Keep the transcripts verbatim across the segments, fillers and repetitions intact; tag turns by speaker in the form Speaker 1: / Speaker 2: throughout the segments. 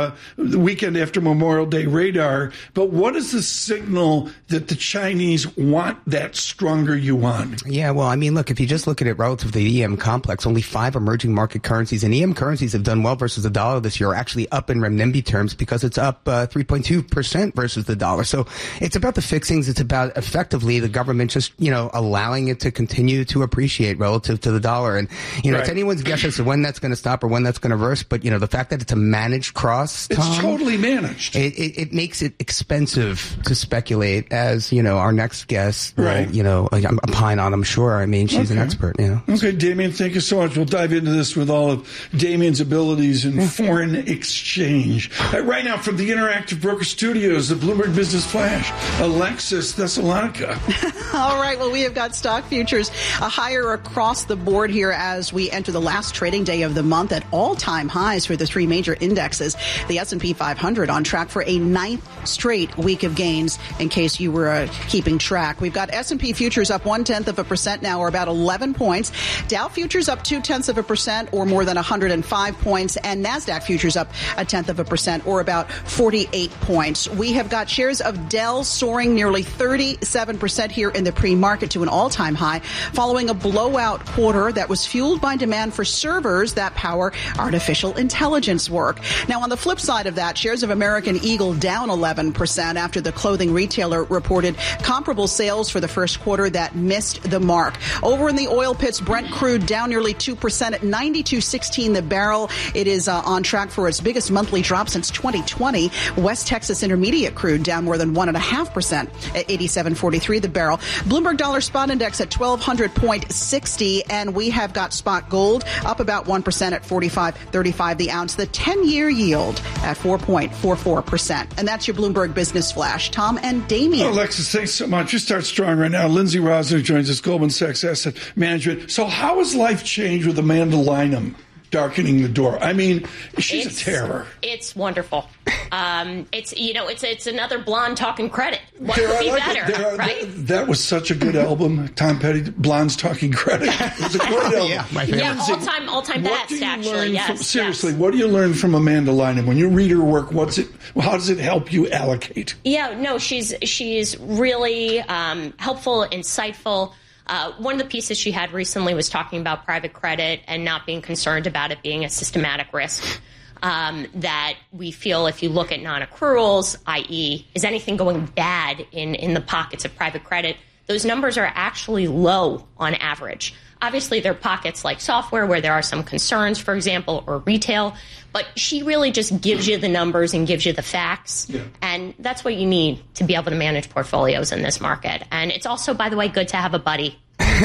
Speaker 1: uh, the weekend after Memorial Day radar. But what is the signal that the Chinese want that stronger yuan?
Speaker 2: Yeah, well, I mean, look, if you just look at it relative to the E M complex, only five emerging market currencies and E M currencies have done well versus the dollar this year, are actually up in renminbi terms because it's up uh, three point two percent versus the dollar. So it's about the fixings. It's about effectively the government just, you know, allowing it to continue to appreciate relative to the dollar. And, you know, right. It's anyone's guess as to when that's going to stop or when that's going to reverse. But, you know, the fact that it's a managed cross, Tom,
Speaker 1: it's totally managed.
Speaker 2: It, it, it makes it expensive to speculate, as, you know, our next guest,
Speaker 1: right.
Speaker 2: will, you know, I'm opine on, I'm sure. I mean, she's okay. an expert, you know.
Speaker 1: Okay, Damien, thank you so much. We'll dive into this with all of Damien's abilities in yeah. foreign exchange. Uh, right now, from the Interactive Broker Studios, the Bloomberg Business Flash, Alexis Thessalonica.
Speaker 3: All right, well, we have got stock futures uh, higher across the board here as we enter the last trading day of the month at all-time highs for the three major indexes. The S and P five hundred on track for a ninth straight week of gains, in case you were uh, keeping track. We've got S and P futures up one-tenth of a percent now, or about eleven points. Dow futures up two-tenths of a percent, or more than one hundred five points. And NASDAQ futures up a tenth of a percent, or about forty-eight points. We have got shares of Dell soaring nearly thirty-seven percent here in the pre-market to an all-time high, following a blowout quarter that was fueled by demand for servers that power artificial intelligence work. Now, on the flip side of that, shares of American Eagle down eleven percent after the clothing retailer reported comparable sales for the first quarter that missed the mark. Over in the oil pits, Brent crude down nearly two percent at ninety-two sixteen the barrel. It is uh, on track for its biggest monthly drop since twenty twenty. West Texas Intermediate crude down more than one point five percent at eighty-seven forty-three the barrel. Bloomberg Dollar Spot Index at twelve hundred sixty, and we have got spot gold up about one percent at forty-five thirty-five the ounce. The ten-year yield at four point four four percent. And that's your Bloomberg Business Flash. Tom and Damien.
Speaker 1: Oh, Alexis, thanks so much. You start strong right now. Lindsay Rosner joins us, Goldman Sachs Asset Management. So how has life changed with Amanda Lynham darkening the door? I mean, she's it's, a terror.
Speaker 4: It's wonderful. Um, it's, you know, it's it's another blonde talking credit. What
Speaker 1: there
Speaker 4: could be
Speaker 1: like
Speaker 4: better,
Speaker 1: are,
Speaker 4: right?
Speaker 1: That, that was such a good album, Tom Petty, Blondes Talking Credit. It was a great album.
Speaker 2: yeah, my favorite.
Speaker 4: Yeah, all-time, all-time best, actually, yes.
Speaker 1: From, seriously,
Speaker 4: yes.
Speaker 1: what do you learn from Amanda Lynham? When you read her work, what's it? How does it help you allocate?
Speaker 4: Yeah, no, she's, she's really um, helpful, insightful. Uh, one of the pieces she had recently was talking about private credit and not being concerned about it being a systematic risk. Um, that we feel if you look at non-accruals, that is, is anything going bad in, in the pockets of private credit, those numbers are actually low on average. Obviously, there are pockets like software where there are some concerns, for example, or retail. But she really just gives you the numbers and gives you the facts. Yeah. And that's what you need to be able to manage portfolios in this market. And it's also, by the way, good to have a buddy.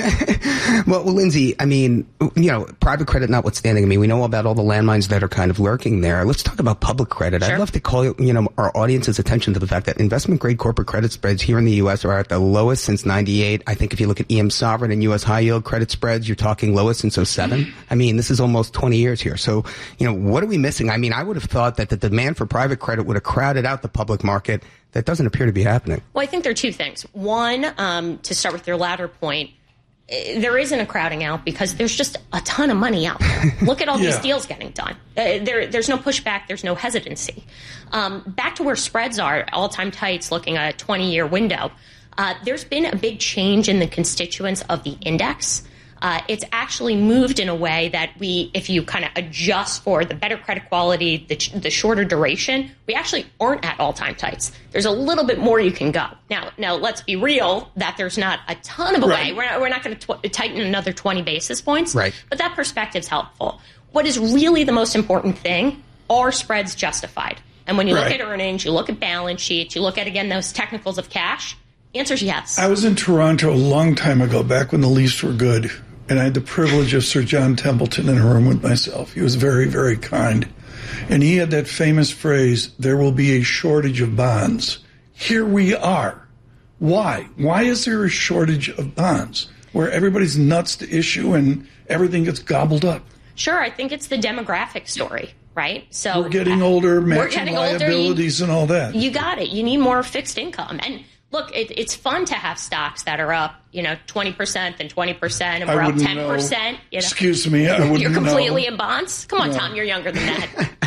Speaker 2: well, well, Lindsay, I mean, you know, private credit notwithstanding, I mean, we know about all the landmines that are kind of lurking there. Let's talk about public credit. Sure. I'd love to call, you know, our audience's attention to the fact that investment-grade corporate credit spreads here in the U S are at the lowest since ninety-eight. I think if you look at E M sovereign and U S high-yield credit spreads, you're talking lowest since oh seven. I mean, this is almost twenty years here. So, you know, what are we missing? I mean, I would have thought that the demand for private credit would have crowded out the public market. That doesn't appear to be happening.
Speaker 4: Well, I think there are two things. One, um, to start with your latter point, there isn't a crowding out because there's just a ton of money out there. Look at all yeah. these deals getting done. Uh, there, there's no pushback. There's no hesitancy. Um, back to where spreads are, all-time tights, looking at a twenty-year window. Uh, there's been a big change in the constituents of the index. Uh, it's actually moved in a way that we, if you kind of adjust for the better credit quality, the, the shorter duration, we actually aren't at all-time tights. There's a little bit more you can go. Now, now let's be real that there's not a ton of a
Speaker 1: right.
Speaker 4: way. We're not, we're not going to tw- tighten another twenty basis points,
Speaker 2: right.
Speaker 4: but that perspective's helpful. What is really the most important thing, are spreads justified? And when you
Speaker 1: right.
Speaker 4: look at earnings, you look at balance sheets, you look at, again, those technicals of cash, answer's yes.
Speaker 1: I was in Toronto a long time ago, back when the Leafs were good. And I had the privilege of Sir John Templeton in a room with myself. He was very, very kind. And he had that famous phrase, there will be a shortage of bonds. Here we are. Why? Why is there a shortage of bonds where everybody's nuts to issue and everything gets gobbled up?
Speaker 4: Sure, I think it's the demographic story, right? So
Speaker 1: we're getting older, matching
Speaker 4: we're getting
Speaker 1: liabilities
Speaker 4: older, you,
Speaker 1: and all that.
Speaker 4: You got it. You need more fixed income. And look, it, it's fun to have stocks that are up, you know, twenty percent and twenty percent, and we're up ten percent. You know.
Speaker 1: Excuse me, I wouldn't
Speaker 4: You're completely
Speaker 1: know.
Speaker 4: in bonds? Come on,
Speaker 1: no.
Speaker 4: Tom, you're younger than that.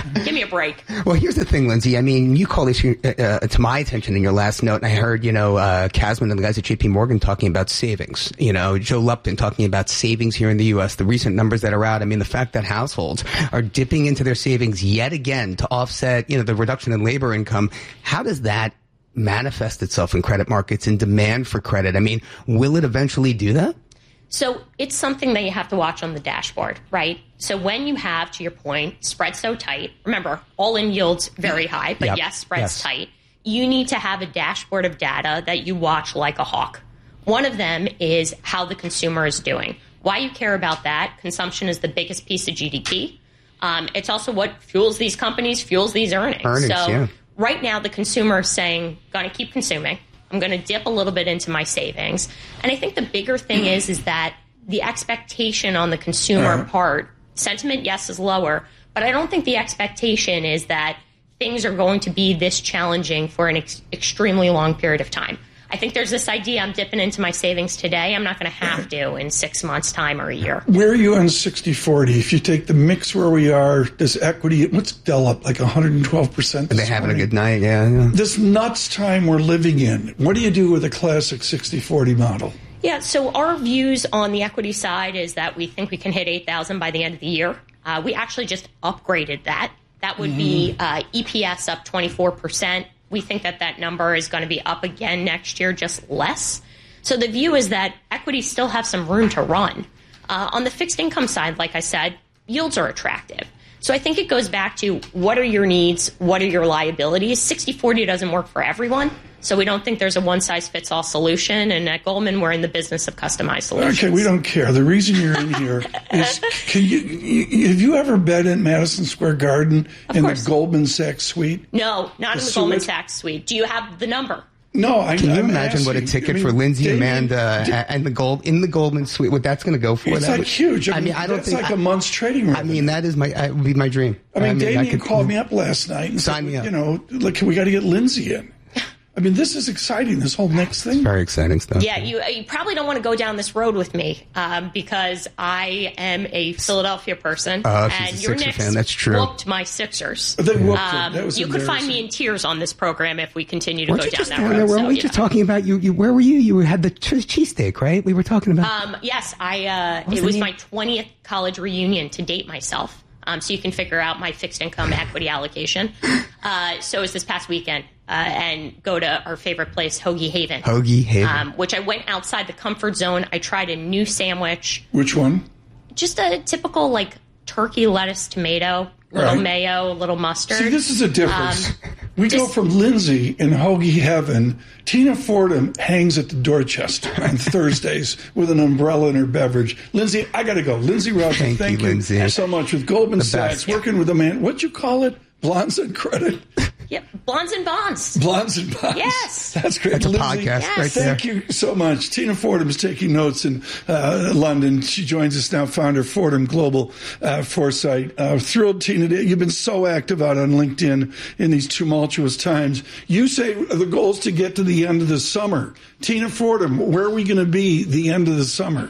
Speaker 4: Give me a break.
Speaker 2: Well, here's the thing, Lindsay. I mean, you called this uh, to my attention in your last note, and I heard, you know, uh, Kasman and the guys at J P Morgan talking about savings. You know, Joe Lupton talking about savings here in the U S, the recent numbers that are out. I mean, the fact that households are dipping into their savings yet again to offset, you know, the reduction in labor income. How does that manifest itself in credit markets and demand for credit? I mean, will it eventually do that?
Speaker 4: So it's something that you have to watch on the dashboard, right? So when you have, to your point, spreads so tight, remember, all-in yields very high, but
Speaker 2: yep.
Speaker 4: yes, spreads
Speaker 2: yes.
Speaker 4: tight. You need to have a dashboard of data that you watch like a hawk. One of them is how the consumer is doing. Why you care about that? Consumption is the biggest piece of G D P. Um, it's also what fuels these companies, fuels these earnings.
Speaker 2: Earnings,
Speaker 4: so
Speaker 2: yeah.
Speaker 4: right now, the consumer is saying, going to keep consuming. I'm going to dip a little bit into my savings. And I think the bigger thing is, is that the expectation on the consumer uh-huh. part, sentiment, yes, is lower, but I don't think the expectation is that things are going to be this challenging for an ex- extremely long period of time. I think there's this idea I'm dipping into my savings today. I'm not going to have to in six months' time or a year.
Speaker 1: Where are you on sixty forty? If you take the mix where we are, does equity, what's Dell up, like one hundred twelve percent this
Speaker 2: They're having
Speaker 1: morning?
Speaker 2: a good night, yeah, yeah.
Speaker 1: This nuts time we're living in, what do you do with a classic sixty forty model?
Speaker 4: Yeah, so our views on the equity side is that we think we can hit eight thousand by the end of the year. Uh, we actually just upgraded that. That would mm-hmm. be uh, E P S up twenty-four percent. We think that that number is going to be up again next year, just less. So the view is that equities still have some room to run. Uh, on the fixed income side, like I said, yields are attractive. So I think it goes back to what are your needs, what are your liabilities. sixty forty doesn't work for everyone. So we don't think there's a one-size-fits-all solution. And at Goldman, we're in the business of customized solutions.
Speaker 1: Okay, we don't care. The reason you're in here is, can you, you have you ever been in Madison Square Garden
Speaker 4: of
Speaker 1: in
Speaker 4: course.
Speaker 1: the Goldman Sachs suite?
Speaker 4: No, not
Speaker 1: the
Speaker 4: in the Goldman
Speaker 1: suite?
Speaker 4: Sachs suite. Do you have the number?
Speaker 1: No, I
Speaker 2: Can you
Speaker 1: I'm
Speaker 2: imagine
Speaker 1: asking.
Speaker 2: what a ticket
Speaker 1: I mean,
Speaker 2: for Lindsay,
Speaker 1: Damien,
Speaker 2: Amanda,
Speaker 1: did,
Speaker 2: and the gold in the Goldman suite? What that's going to go for?
Speaker 1: It's
Speaker 2: that
Speaker 1: like
Speaker 2: would,
Speaker 1: huge. I mean,
Speaker 2: I mean, I don't
Speaker 1: that's
Speaker 2: think
Speaker 1: like
Speaker 2: I,
Speaker 1: a month's trading revenue.
Speaker 2: I mean, that is my that would be my dream.
Speaker 1: I mean, I mean Damien
Speaker 2: I could,
Speaker 1: called me up last night and
Speaker 2: sign
Speaker 1: said,
Speaker 2: me up.
Speaker 1: you know, look, we got to get Lindsay in. I mean, this is exciting, this whole next thing.
Speaker 2: Very exciting stuff.
Speaker 4: Yeah, you you probably don't want to go down this road with me um, because I am a Philadelphia person.
Speaker 2: Oh, she's
Speaker 4: and
Speaker 2: a
Speaker 4: your
Speaker 2: Sixer
Speaker 4: Knicks
Speaker 2: fan. That's true.
Speaker 4: whooped my Sixers.
Speaker 1: They whooped
Speaker 4: um,
Speaker 1: it. That was
Speaker 4: you could find
Speaker 1: embarrassing.
Speaker 4: me in tears on this program if we continue to
Speaker 2: Weren't
Speaker 4: go
Speaker 2: you
Speaker 4: down
Speaker 2: just,
Speaker 4: that
Speaker 2: no,
Speaker 4: road.
Speaker 2: no, weren't
Speaker 4: so,
Speaker 2: we
Speaker 4: yeah.
Speaker 2: just talking about you, you? Where were you? You had the ch- cheesesteak, right? We were talking about.
Speaker 4: Um, yes, I. Uh,
Speaker 2: was
Speaker 4: it
Speaker 2: the
Speaker 4: was
Speaker 2: name?
Speaker 4: my twentieth college reunion to date myself. Um, so you can figure out my fixed income equity allocation. Uh, so it was this past weekend, uh, and go to our favorite place, Hoagie Haven.
Speaker 2: Hoagie Haven.
Speaker 4: Um, which I went outside the comfort zone. I tried a new sandwich.
Speaker 1: Which one?
Speaker 4: Just a typical, like, turkey, lettuce, tomato, little
Speaker 1: Right.
Speaker 4: mayo, little mustard.
Speaker 1: See, this is a difference.
Speaker 4: Um,
Speaker 1: we go
Speaker 4: just-
Speaker 1: from Lindsay in Hoagie Heaven. Tina Fordham hangs at the Dorchester on Thursdays with an umbrella and her beverage. Lindsay, I got to go. Lindsay Rouse,
Speaker 2: Thank
Speaker 1: thank,
Speaker 2: you,
Speaker 1: you,
Speaker 2: Lindsay.
Speaker 1: so much with Goldman
Speaker 2: The
Speaker 1: Sachs,
Speaker 2: best.
Speaker 1: working with a man. What'd you call it? Blondes and credit.
Speaker 4: Yep, blondes and bonds.
Speaker 1: Blondes and bonds.
Speaker 4: Yes.
Speaker 1: That's great.
Speaker 2: That's a
Speaker 1: Lindsay,
Speaker 2: podcast
Speaker 4: Yes.
Speaker 2: right there.
Speaker 1: Thank you so much. Tina Fordham is taking notes in uh, London. She joins us now, founder of Fordham Global uh, Foresight. Uh, thrilled, Tina. You've been so active out on LinkedIn in these tumultuous times. You say the goal is to get to the end of the summer. Tina Fordham, where are we going to be the end of the summer?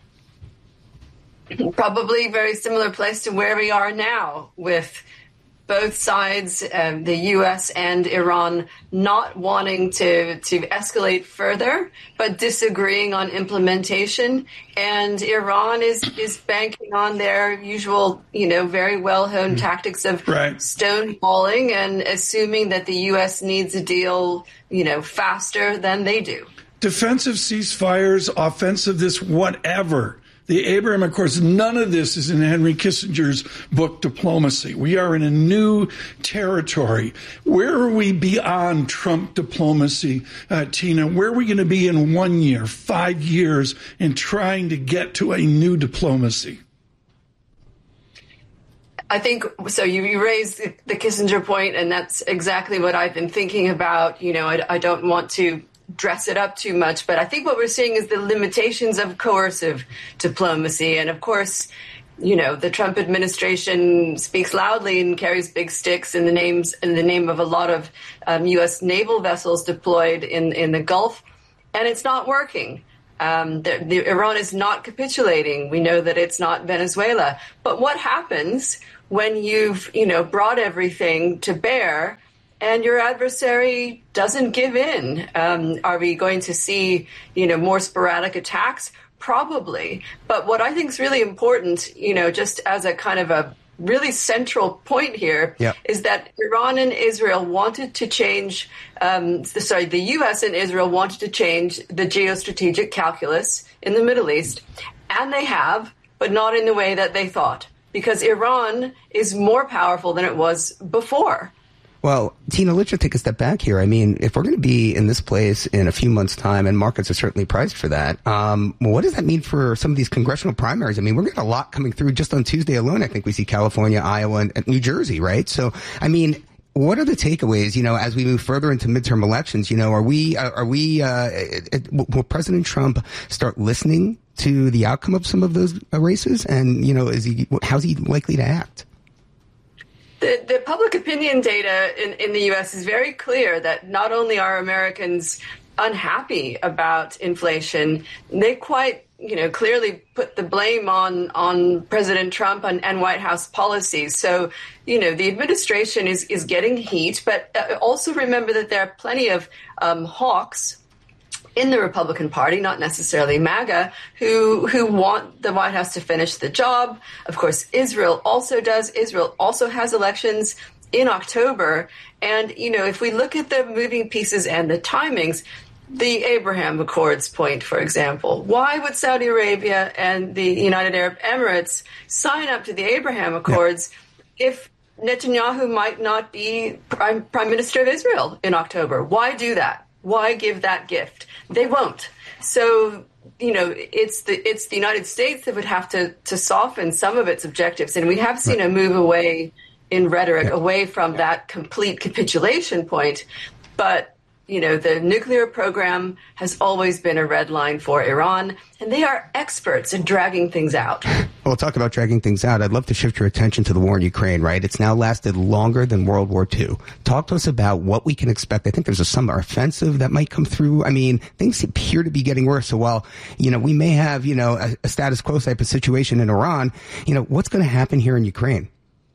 Speaker 5: Probably very similar place to where we are now, with both sides, um, the U S and Iran, not wanting to, to escalate further, but disagreeing on implementation. And Iran is, is banking on their usual, you know, very well-honed mm. tactics of
Speaker 1: right.
Speaker 5: stonewalling and assuming that the U S needs a deal, you know, faster than they do.
Speaker 1: Defensive ceasefires, offensive this, whatever. The Abraham Accords, none of this is in Henry Kissinger's book, Diplomacy. We are in a new territory. Where are we beyond Trump diplomacy, uh, Tina? Where are we going to be in one year, five years, in trying to get to a new diplomacy?
Speaker 5: I think so. You, you raised the, the Kissinger point, and that's exactly what I've been thinking about. You know, I, I don't want to dress it up too much, but I think what we're seeing is the limitations of coercive diplomacy. And of course, you know, the Trump administration speaks loudly and carries big sticks in the names in the name of a lot of um, U S naval vessels deployed in, in the Gulf, and it's not working. Um, the, the, Iran is not capitulating. We know that it's not Venezuela. But what happens when you've, you know, brought everything to bear and your adversary doesn't give in? Um, are we going to see, you know, more sporadic attacks? Probably. But what I think is really important, you know, just as a kind of a really central point here, yep. is that Iran and Israel wanted to change, um, sorry, the U S and Israel wanted to change the geostrategic calculus in the Middle East, and they have, but not in the way that they thought, because Iran is more powerful than it was before.
Speaker 2: Well, Tina, let's just take a step back here. I mean, if we're going to be in this place in a few months' time, and markets are certainly priced for that, um, what does that mean for some of these congressional primaries? I mean, we're getting a lot coming through just on Tuesday alone. I think we see California, Iowa, and New Jersey, right? So, I mean, what are the takeaways, you know, as we move further into midterm elections? You know, are we, are we, uh, will President Trump start listening to the outcome of some of those races? And, you know, is he, how's he likely to act?
Speaker 5: The, the public opinion data in, in the U S is very clear that not only are Americans unhappy about inflation, they quite, you know, clearly put the blame on on President Trump and, and White House policies. So, you know, the administration is, is getting heat, but also remember that there are plenty of um, hawks in the Republican Party, not necessarily MAGA, who who want the White House to finish the job. Of course, Israel also does. Israel also has elections in October. And, you know, if we look at the moving pieces and the timings, the Abraham Accords point, for example, why would Saudi Arabia and the United Arab Emirates sign up to the Abraham Accords yeah. if Netanyahu might not be prime, prime minister of Israel in October? Why do that? Why give that gift? They won't. So, you know, it's the it's the United States that would have to, to soften some of its objectives. And we have seen a move away in rhetoric, away from that complete capitulation point. But, you know, the nuclear program has always been a red line for Iran, and they are experts in dragging things out.
Speaker 2: Well, talk about dragging things out. I'd love to shift your attention to the war in Ukraine, right? It's now lasted longer than World War Two. Talk to us about what we can expect. I think there's a summer offensive that might come through. I mean, things appear to be getting worse. So while, you know, we may have, you know, a, a status quo type of situation in Iran, you know, what's going to happen here in Ukraine?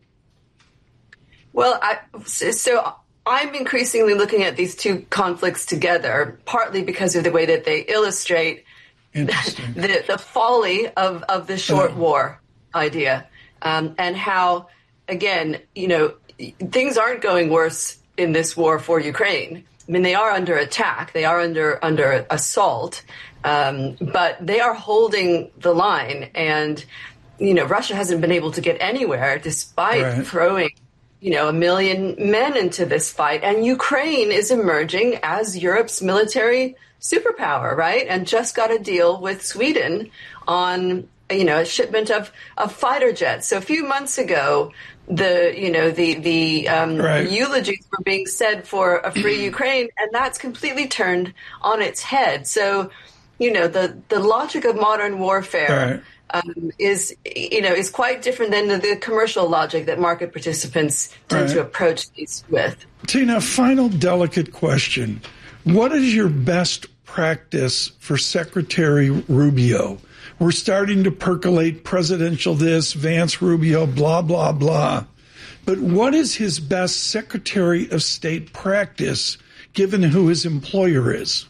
Speaker 5: Well, I, so I'm increasingly looking at these two conflicts together, partly because of the way that they illustrate the, the folly of, of the short oh. war idea, um, and how, again, you know, things aren't going worse in this war for Ukraine. I mean, they are under attack, they are under under assault, um, but they are holding the line, and you know, Russia hasn't been able to get anywhere despite right. throwing, you know, a million men into this fight. And Ukraine is emerging as Europe's military superpower, right? And just got a deal with Sweden on, you know, a shipment of, of fighter jets. So a few months ago, the, you know, the, the um, right. eulogies were being said for a free Ukraine, and that's completely turned on its head. So, you know, the, the logic of modern warfare right. Um, is, you know, is quite different than the, the commercial logic that market participants tend right. to approach these with.
Speaker 1: Tina, final delicate question. What is your best practice for Secretary Rubio? We're starting to percolate presidential this, Vance Rubio, blah, blah, blah. But what is his best Secretary of State practice, given who his employer is?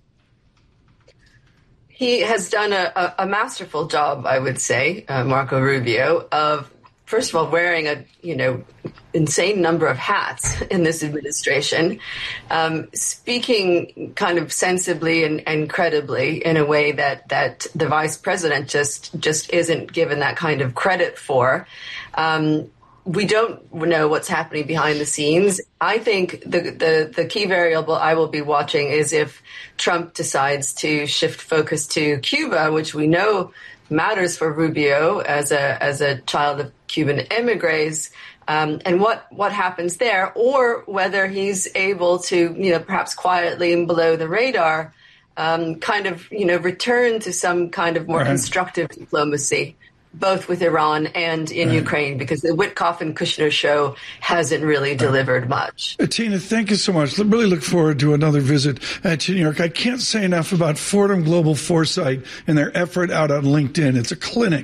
Speaker 5: He has done a, a, a masterful job, I would say, uh, Marco Rubio, of, first of all, wearing a, you know, insane number of hats in this administration, um, speaking kind of sensibly and, and credibly in a way that, that the vice president just, just isn't given that kind of credit for. Um, We don't know what's happening behind the scenes. I think the, the, the key variable I will be watching is if Trump decides to shift focus to Cuba, which we know matters for Rubio as a as a child of Cuban emigres, um, and what, what happens there, or whether he's able to, you know, perhaps quietly and below the radar, um, kind of, you know, return to some kind of more right. constructive diplomacy, both with Iran and in right. Ukraine, because the Witkoff and Kushner show hasn't really delivered much.
Speaker 1: Uh, Tina, thank you so much. I really look forward to another visit uh, to New York. I can't say enough about Fordham Global Foresight and their effort out on LinkedIn. It's a clinic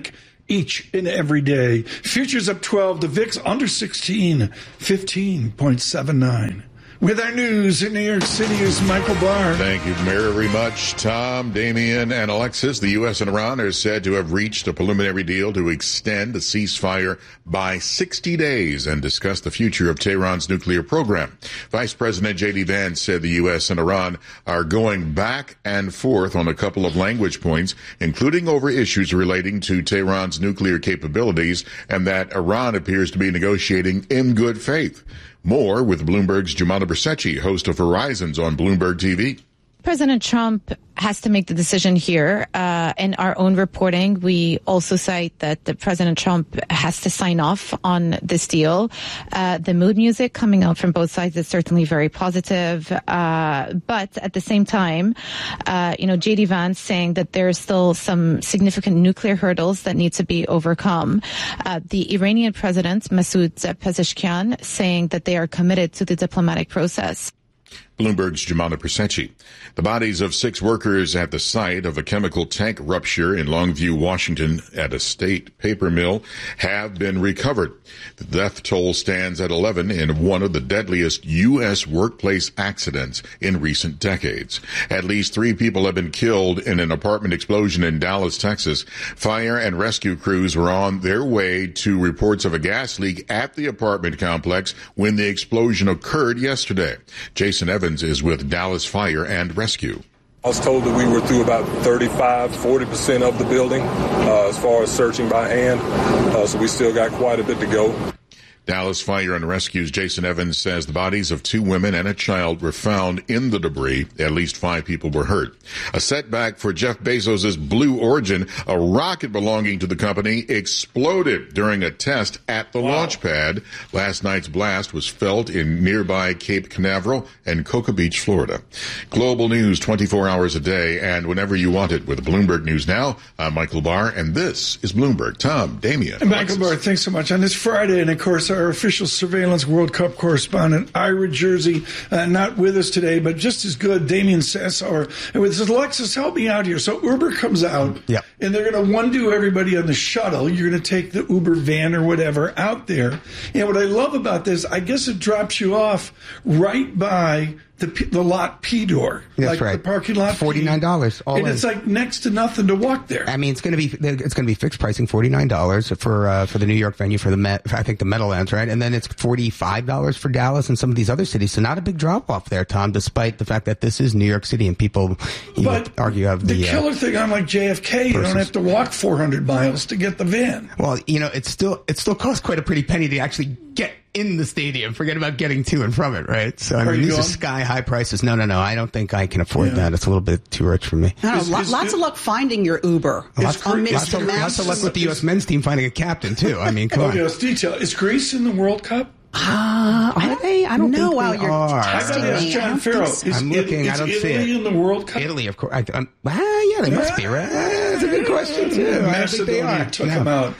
Speaker 1: each and every day. Futures up twelve, the V I X under sixteen, fifteen point seven nine. With our news in New York City is Michael Barr.
Speaker 6: Thank you very much, Tom, Damian, and Alexis. The U S and Iran are said to have reached a preliminary deal to extend the ceasefire by sixty days and discuss the future of Tehran's nuclear program. Vice President J D Vance said the U S and Iran are going back and forth on a couple of language points, including over issues relating to Tehran's nuclear capabilities, and that Iran appears to be negotiating in good faith. More with Bloomberg's Jumana Bersecci, host of Horizons on Bloomberg T V.
Speaker 7: President Trump has to make the decision here. Uh, in our own reporting, we also cite that the President Trump has to sign off on this deal. Uh, the mood music coming out from both sides is certainly very positive. Uh, but at the same time, uh, you know, J D Vance saying that there are still some significant nuclear hurdles that need to be overcome. Uh, the Iranian president, Masoud Pezeshkian, saying that they are committed to the diplomatic process.
Speaker 6: Bloomberg's Jumana Bersecci. The bodies of six workers at the site of a chemical tank rupture in Longview, Washington, at a state paper mill have been recovered. The death toll stands at eleven in one of the deadliest U S workplace accidents in recent decades. At least three people have been killed in an apartment explosion in Dallas, Texas. Fire and rescue crews were on their way to reports of a gas leak at the apartment complex when the explosion occurred yesterday. Jason Evans is with Dallas Fire and Rescue.
Speaker 8: I was told that we were through about thirty-five, forty percent of the building uh, as far as searching by hand, uh, so we still got quite a bit to go.
Speaker 6: Dallas Fire and Rescue's Jason Evans says the bodies of two women and a child were found in the debris. At least five people were hurt. A setback for Jeff Bezos' Blue Origin. A rocket belonging to the company exploded during a test at the wow. launch pad. Last night's blast was felt in nearby Cape Canaveral and Cocoa Beach, Florida. Global news twenty-four hours a day and whenever you want it with Bloomberg News Now. I'm Michael Barr, and this is Bloomberg. Tom, Damian.
Speaker 1: And Michael Barr, thanks so much. On this Friday, and of course, our official surveillance World Cup correspondent, Ira Jersey, uh, not with us today, but just as good, Damian Sassower. And with this, Alexis, help me out here. So Uber comes out,
Speaker 2: yep.
Speaker 1: and they're going to undo everybody on the shuttle. You're going to take the Uber van or whatever out there. And what I love about this, I guess it drops you off right by the the lot P door.
Speaker 2: That's
Speaker 1: like
Speaker 2: right.
Speaker 1: The parking lot.
Speaker 2: forty-nine dollars all
Speaker 1: and
Speaker 2: in.
Speaker 1: It's like next to nothing to walk there.
Speaker 2: I mean, it's going to be it's going to be fixed pricing, forty-nine dollars for uh, for the New York venue for the Met, I think the Meadowlands, right? And then it's forty-five dollars for Dallas and some of these other cities. So not a big drop off there, Tom, despite the fact that this is New York City and people you
Speaker 1: but
Speaker 2: know, argue have the,
Speaker 1: the killer
Speaker 2: uh,
Speaker 1: thing on like J F K, you
Speaker 2: versus.
Speaker 1: don't have to walk four hundred miles to get the van.
Speaker 2: Well, you know, it's still it still costs quite a pretty penny to actually get in the stadium. Forget about getting to and from it, right? So I
Speaker 1: Are
Speaker 2: mean, these
Speaker 1: going?
Speaker 2: are sky high prices. No, no, no. I don't think I can afford
Speaker 1: Yeah.
Speaker 2: that. It's a little bit too rich for me.
Speaker 3: No,
Speaker 1: Is-
Speaker 3: lo-
Speaker 1: is-
Speaker 3: lots of luck finding your Uber.
Speaker 2: Lots,
Speaker 3: amidst
Speaker 2: lots, of,
Speaker 3: the
Speaker 2: lots of luck
Speaker 3: masses.
Speaker 2: with the U S men's team finding a captain too. I mean, come
Speaker 1: Oh,
Speaker 2: on.
Speaker 1: yes, detail. Is Greece in the World Cup?
Speaker 2: Uh, are they? I don't
Speaker 3: know
Speaker 2: think
Speaker 3: while
Speaker 2: they
Speaker 3: you're
Speaker 2: are.
Speaker 1: I
Speaker 3: testing
Speaker 1: got to ask
Speaker 3: me. I
Speaker 1: John
Speaker 3: don't
Speaker 1: Farrow.
Speaker 3: think so.
Speaker 1: Is
Speaker 2: I'm
Speaker 1: it-
Speaker 2: looking. I
Speaker 1: is
Speaker 2: don't see
Speaker 1: Italy
Speaker 2: it.
Speaker 1: in the World Cup?
Speaker 2: Italy, of course. I, um, ah, yeah, they must be, right? That's a good question too. I think they
Speaker 1: Macedonia
Speaker 2: are.
Speaker 1: took
Speaker 2: No.
Speaker 1: them out.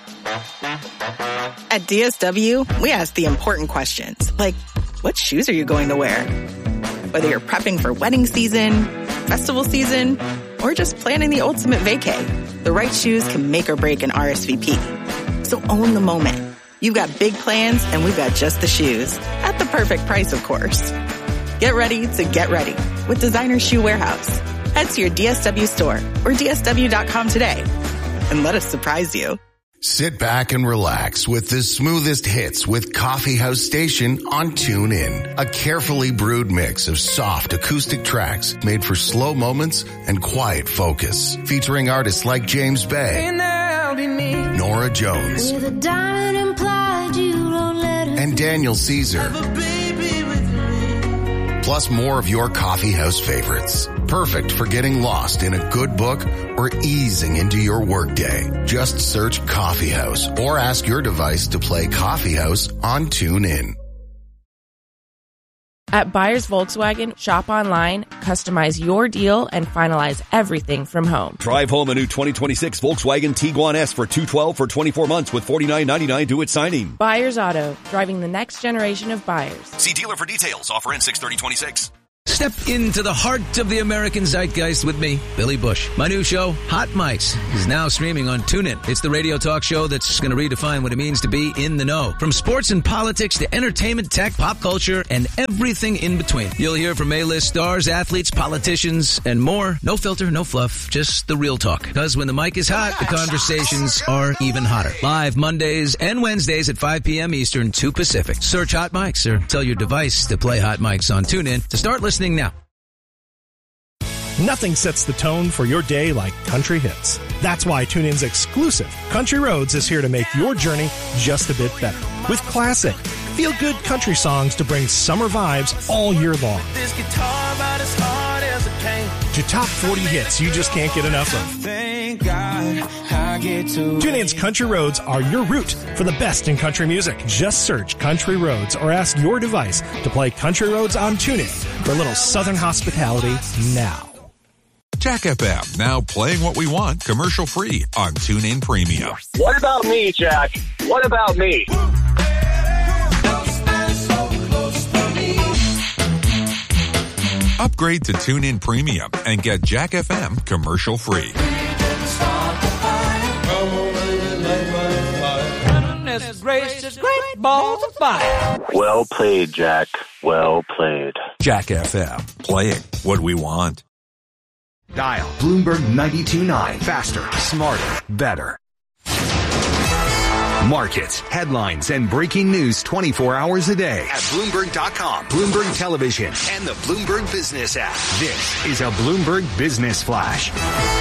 Speaker 9: At D S W, we ask the important questions, like what shoes are you going to wear? Whether you're prepping for wedding season, festival season, or just planning the ultimate vacay, the right shoes can make or break an R S V P. So own the moment. You've got big plans, and we've got just the shoes. At the perfect price, of course. Get ready to get ready with Designer Shoe Warehouse. Head to your D S W store or D S W dot com today and let us surprise you.
Speaker 10: Sit back and relax with the smoothest hits with Coffee House Station on TuneIn. A carefully brewed mix of soft acoustic tracks made for slow moments and quiet focus. Featuring artists like James Bay, Nora Jones, and Daniel Caesar. Plus more of your coffee house favorites. Perfect for getting lost in a good book or easing into your workday. Just search Coffee House or ask your device to play Coffee House on TuneIn.
Speaker 11: At Buyers Volkswagen, shop online, customize your deal, and finalize everything from home.
Speaker 12: Drive home a new twenty twenty-six Volkswagen Tiguan S for two hundred twelve dollars for twenty-four months with forty-nine ninety-nine due at signing.
Speaker 11: Buyers Auto, driving the next generation of buyers.
Speaker 12: See dealer for details. Offer in six thirty twenty-six.
Speaker 13: Step into the heart of the American zeitgeist with me, Billy Bush. My new show, Hot Mics, is now streaming on TuneIn. It's the radio talk show that's going to redefine what it means to be in the know. From sports and politics to entertainment, tech, pop culture, and everything in between. You'll hear from A-list stars, athletes, politicians, and more. No filter, no fluff, just the real talk. Because when the mic is hot, the conversations are even hotter. Live Mondays and Wednesdays at five p.m. Eastern, two Pacific. Search Hot Mics or tell your device to play Hot Mics on TuneIn to start listening now.
Speaker 14: Nothing sets the tone for your day like country hits. That's why TuneIn's exclusive Country Roads is here to make your journey just a bit better. With classic, feel-good country songs to bring summer vibes all year long.
Speaker 15: This guitar about as hard as it can.
Speaker 14: To top forty hits you just can't get enough of.
Speaker 15: Thank God I get to
Speaker 14: TuneIn's Country Roads are your route for the best in country music. Just search Country Roads or ask your device to play Country Roads on TuneIn for a little Southern hospitality now.
Speaker 16: Jack F M, now playing what we want commercial-free on TuneIn Premium.
Speaker 17: What about me, Jack? What about me?
Speaker 16: Upgrade to TuneIn Premium and get Jack F M commercial-free.
Speaker 17: Well played, Jack. Well played.
Speaker 16: Jack F M, playing what we want.
Speaker 18: Dial Bloomberg ninety-two point nine. Faster, smarter, better. Markets, headlines, and breaking news twenty-four hours a day at Bloomberg dot com, Bloomberg Television, and the Bloomberg Business app. This is a Bloomberg Business Flash.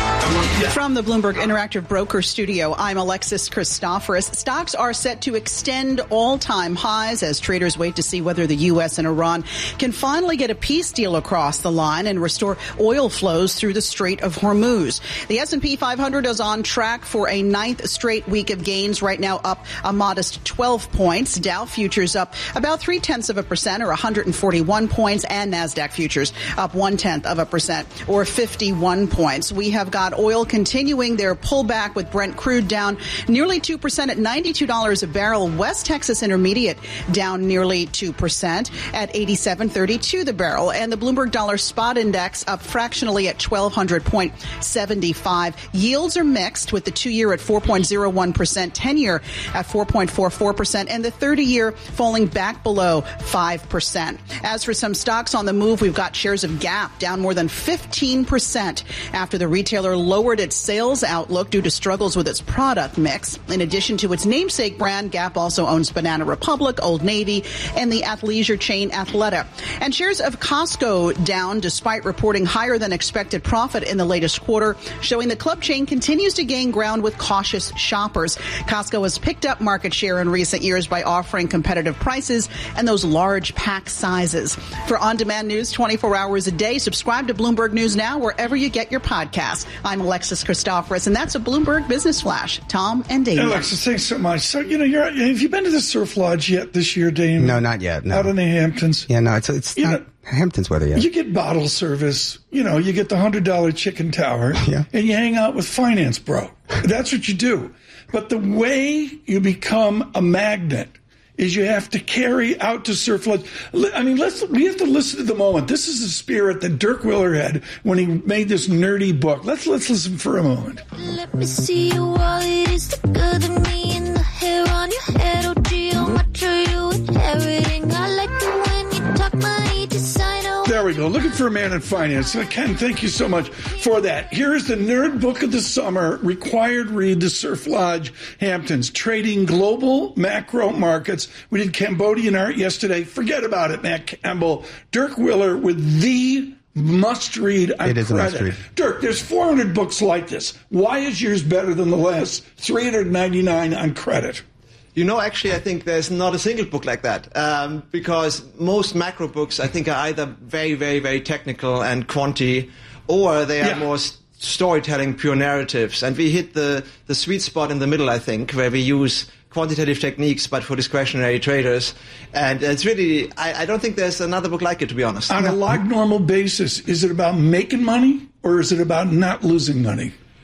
Speaker 3: From the Bloomberg Interactive Broker Studio, I'm Alexis Christoforous. Stocks are set to extend all-time highs as traders wait to see whether the U S and Iran can finally get a peace deal across the line and restore oil flows through the Strait of Hormuz. The S and P five hundred is on track for a ninth straight week of gains, right now up a modest twelve points. Dow futures up about three-tenths of a percent or one hundred forty-one points, and NASDAQ futures up one-tenth of a percent or fifty-one points. We have got oil continuing their pullback with Brent crude down nearly two percent at ninety-two dollars a barrel. West Texas Intermediate down nearly two percent at eighty-seven thirty-two the barrel. And the Bloomberg Dollar Spot Index up fractionally at twelve hundred point seven five. Yields are mixed with the two-year at four point oh one percent, ten-year at four point four four percent, and the thirty-year falling back below five percent. As for some stocks on the move, we've got shares of Gap down more than fifteen percent after the retailer lowered its sales outlook due to struggles with its product mix. In addition to its namesake brand, Gap also owns Banana Republic, Old Navy, and the athleisure chain Athleta. And shares of Costco down despite reporting higher than expected profit in the latest quarter, showing the club chain continues to gain ground with cautious shoppers. Costco has picked up market share in recent years by offering competitive prices and those large pack sizes. For on-demand news twenty-four hours a day, subscribe to Bloomberg News Now wherever you get your podcasts. I'm Alexis Christoforous, and that's a Bloomberg Business Flash. Tom and Dave.
Speaker 1: Alexis, thanks so much. So, you know, you're, have you been to the Surf Lodge yet this year, Dave?
Speaker 2: No, not yet. No.
Speaker 1: Out in the Hamptons?
Speaker 2: Yeah, no, it's it's
Speaker 1: you
Speaker 2: not
Speaker 1: know,
Speaker 2: Hamptons weather yet.
Speaker 1: You get bottle service. You know, you get the one hundred dollars chicken tower, yeah. and you hang out with Finance Bro. That's what you do. But the way you become a magnet is you have to carry out to Surf Lodge. I mean, let's we have to listen to the moment. This is the spirit that Dirk Willer had when he made this nerdy book. Let's let's listen for a moment.
Speaker 19: Let me see your wallet is thicker than me, and the hair on your head, oh gee, how much are you inheriting? I like it when you talk money to sign over.
Speaker 1: There we go. Looking for a man in finance. Ken, thank you so much for that. Here is the nerd book of the summer. Required read, the Surf Lodge Hamptons. Trading global macro markets. We did Cambodian art yesterday. Forget about it, Matt Campbell. Dirk Willer with the must-read on
Speaker 2: It is
Speaker 1: credit.
Speaker 2: a must-read.
Speaker 1: Dirk, there's four hundred books like this. Why is yours better than the last three hundred ninety-nine on credit?
Speaker 20: You know, actually, I think there's not a single book like that um, because most macro books, I think, are either very, very, very technical and quantity, or they are yeah. more st- storytelling, pure narratives. And we hit the, the sweet spot in the middle, I think, where we use quantitative techniques, but for discretionary traders. And it's really, I, I don't think there's another book like it, to be honest.
Speaker 1: On a log normal basis, is it about making money or is it about not losing money?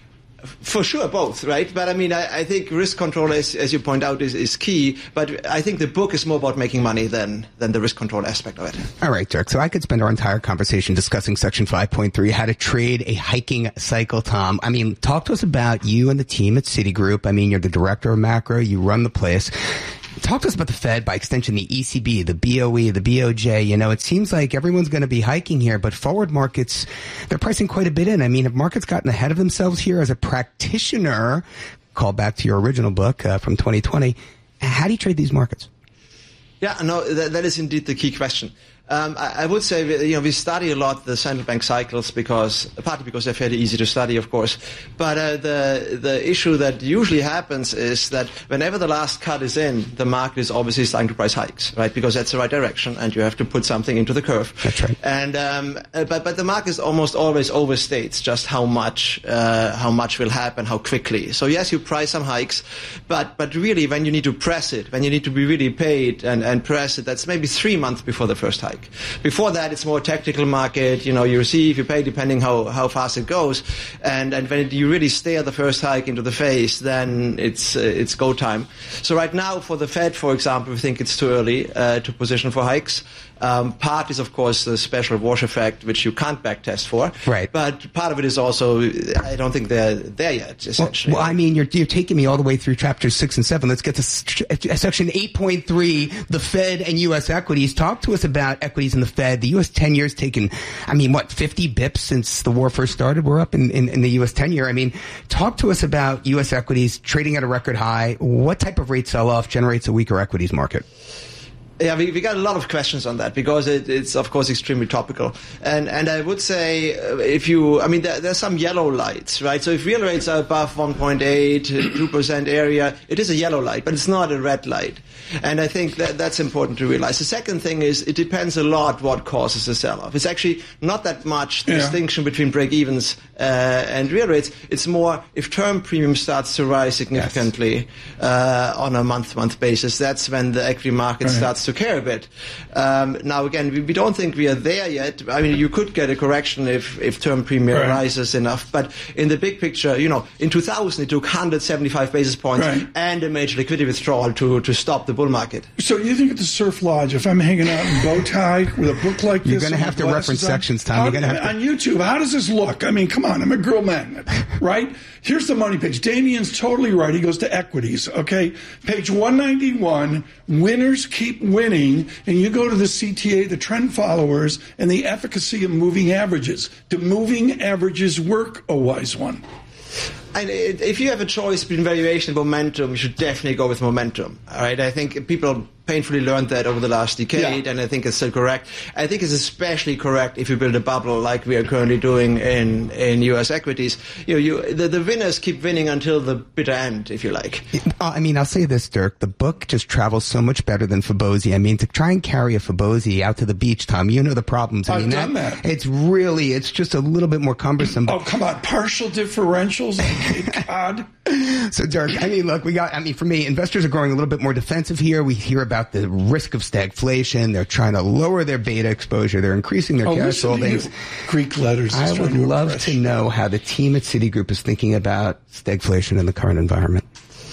Speaker 20: For sure, both, right? But I mean, I, I think risk control, as, as you point out, is, is key. But I think the book is more about making money than, than the risk control aspect of it.
Speaker 2: All right, Dirk. So I could spend our entire conversation discussing Section five point three, how to trade a hiking cycle, Tom. I mean, talk to us about you and the team at Citigroup. I mean, you're the director of macro. You run the place. Talk to us about the Fed, by extension, the E C B, the B O E, the B O J. You know, it seems like everyone's going to be hiking here, but forward markets, they're pricing quite a bit in. I mean, have markets gotten ahead of themselves here? As a practitioner, call back to your original book uh, from twenty twenty, how do you trade these markets?
Speaker 20: Yeah, no, that, that is indeed the key question. Um, I, I would say, you know, we study a lot the central bank cycles because, partly because they're fairly easy to study, of course. But uh, the the issue that usually happens is that whenever the last cut is in, the market is obviously starting to price hikes, right? Because that's the right direction, and you have to put something into the curve.
Speaker 2: That's right.
Speaker 20: And um, but but the market almost always overstates just how much uh, how much will happen, how quickly. So yes, you price some hikes, but but really, when you need to press it, when you need to be really paid and and press it, that's maybe three months before the first hike. Before that, it's more tactical market. You know, you receive, you pay, depending how, how fast it goes. And and when it, you really stare the first hike into the face, then it's uh, it's go time. So right now, for the Fed, for example, we think it's too early uh, to position for hikes. Um, part is, of course, the special wash effect, which you can't backtest for.
Speaker 2: Right.
Speaker 20: But part of it is also, I don't think they're there yet, essentially.
Speaker 2: Well, well I mean, you're, you're taking me all the way through chapters six and seven. Let's get to section eight point three, the Fed and U S equities. Talk to us about equities in the Fed. The U S ten-year's taken, I mean, what, fifty bips since the war first started? We're up in, in, in the U S ten-year. I mean, talk to us about U S equities trading at a record high. What type of rate sell-off generates a weaker equities market?
Speaker 20: Yeah, we, we got a lot of questions on that because it, it's, of course, extremely topical. And and I would say uh, if you, I mean, there, there's some yellow lights, right? So if real rates are above one point eight, two percent area, it is a yellow light, but it's not a red light. And I think that that's important to realize. The second thing is it depends a lot what causes the sell-off. It's actually not that much yeah. distinction between break-evens uh, and real rates. It's more if term premium starts to rise significantly yes. uh, on a month-to-month basis, that's when the equity market right. starts to care a bit. Um, now, again, we, we don't think we are there yet. I mean, you could get a correction if, if term premium right. rises enough. But in the big picture, you know, in two thousand, it took one hundred seventy-five basis points right. and a major liquidity withdrawal to, to stop the bull market.
Speaker 1: So you think at the Surf Lodge, if I'm hanging out in bow tie with a book like
Speaker 2: You're
Speaker 1: this...
Speaker 2: You're going to have to reference on, sections, Tom.
Speaker 1: How,
Speaker 2: You're gonna have to...
Speaker 1: On YouTube, how does this look? I mean, come on, I'm a girl magnet, right? Here's the money page. Damien's totally right. He goes to equities, okay? Page one ninety-one, winners keep winning, and you go to the C T A, the trend followers, and the efficacy of moving averages. Do moving averages work, a wise one?
Speaker 20: And if you have a choice between valuation and momentum, you should definitely go with momentum. All right, I think people painfully learned that over the last decade, yeah. and I think it's still correct. I think it's especially correct if you build a bubble like we are currently doing in, in U S equities. You know, you, the, the winners keep winning until the bitter end, if you like.
Speaker 2: I mean, I'll say this, Dirk. The book just travels so much better than Fibonacci. I mean, to try and carry a Fibonacci out to the beach, Tom, you know the problems. I
Speaker 1: I've
Speaker 2: mean,
Speaker 1: done that, that.
Speaker 2: It's really, it's just a little bit more cumbersome.
Speaker 1: Oh, come on. Partial differentials on Cape Cod.
Speaker 2: So, Dirk, I mean, look, we got, I mean, for me, investors are growing a little bit more defensive here. We hear about the risk of stagflation. They're trying to lower their beta exposure. They're increasing their
Speaker 1: oh,
Speaker 2: cash holdings.
Speaker 1: Greek letters.
Speaker 2: I would
Speaker 1: to
Speaker 2: love to know how the team at Citigroup is thinking about stagflation in the current environment.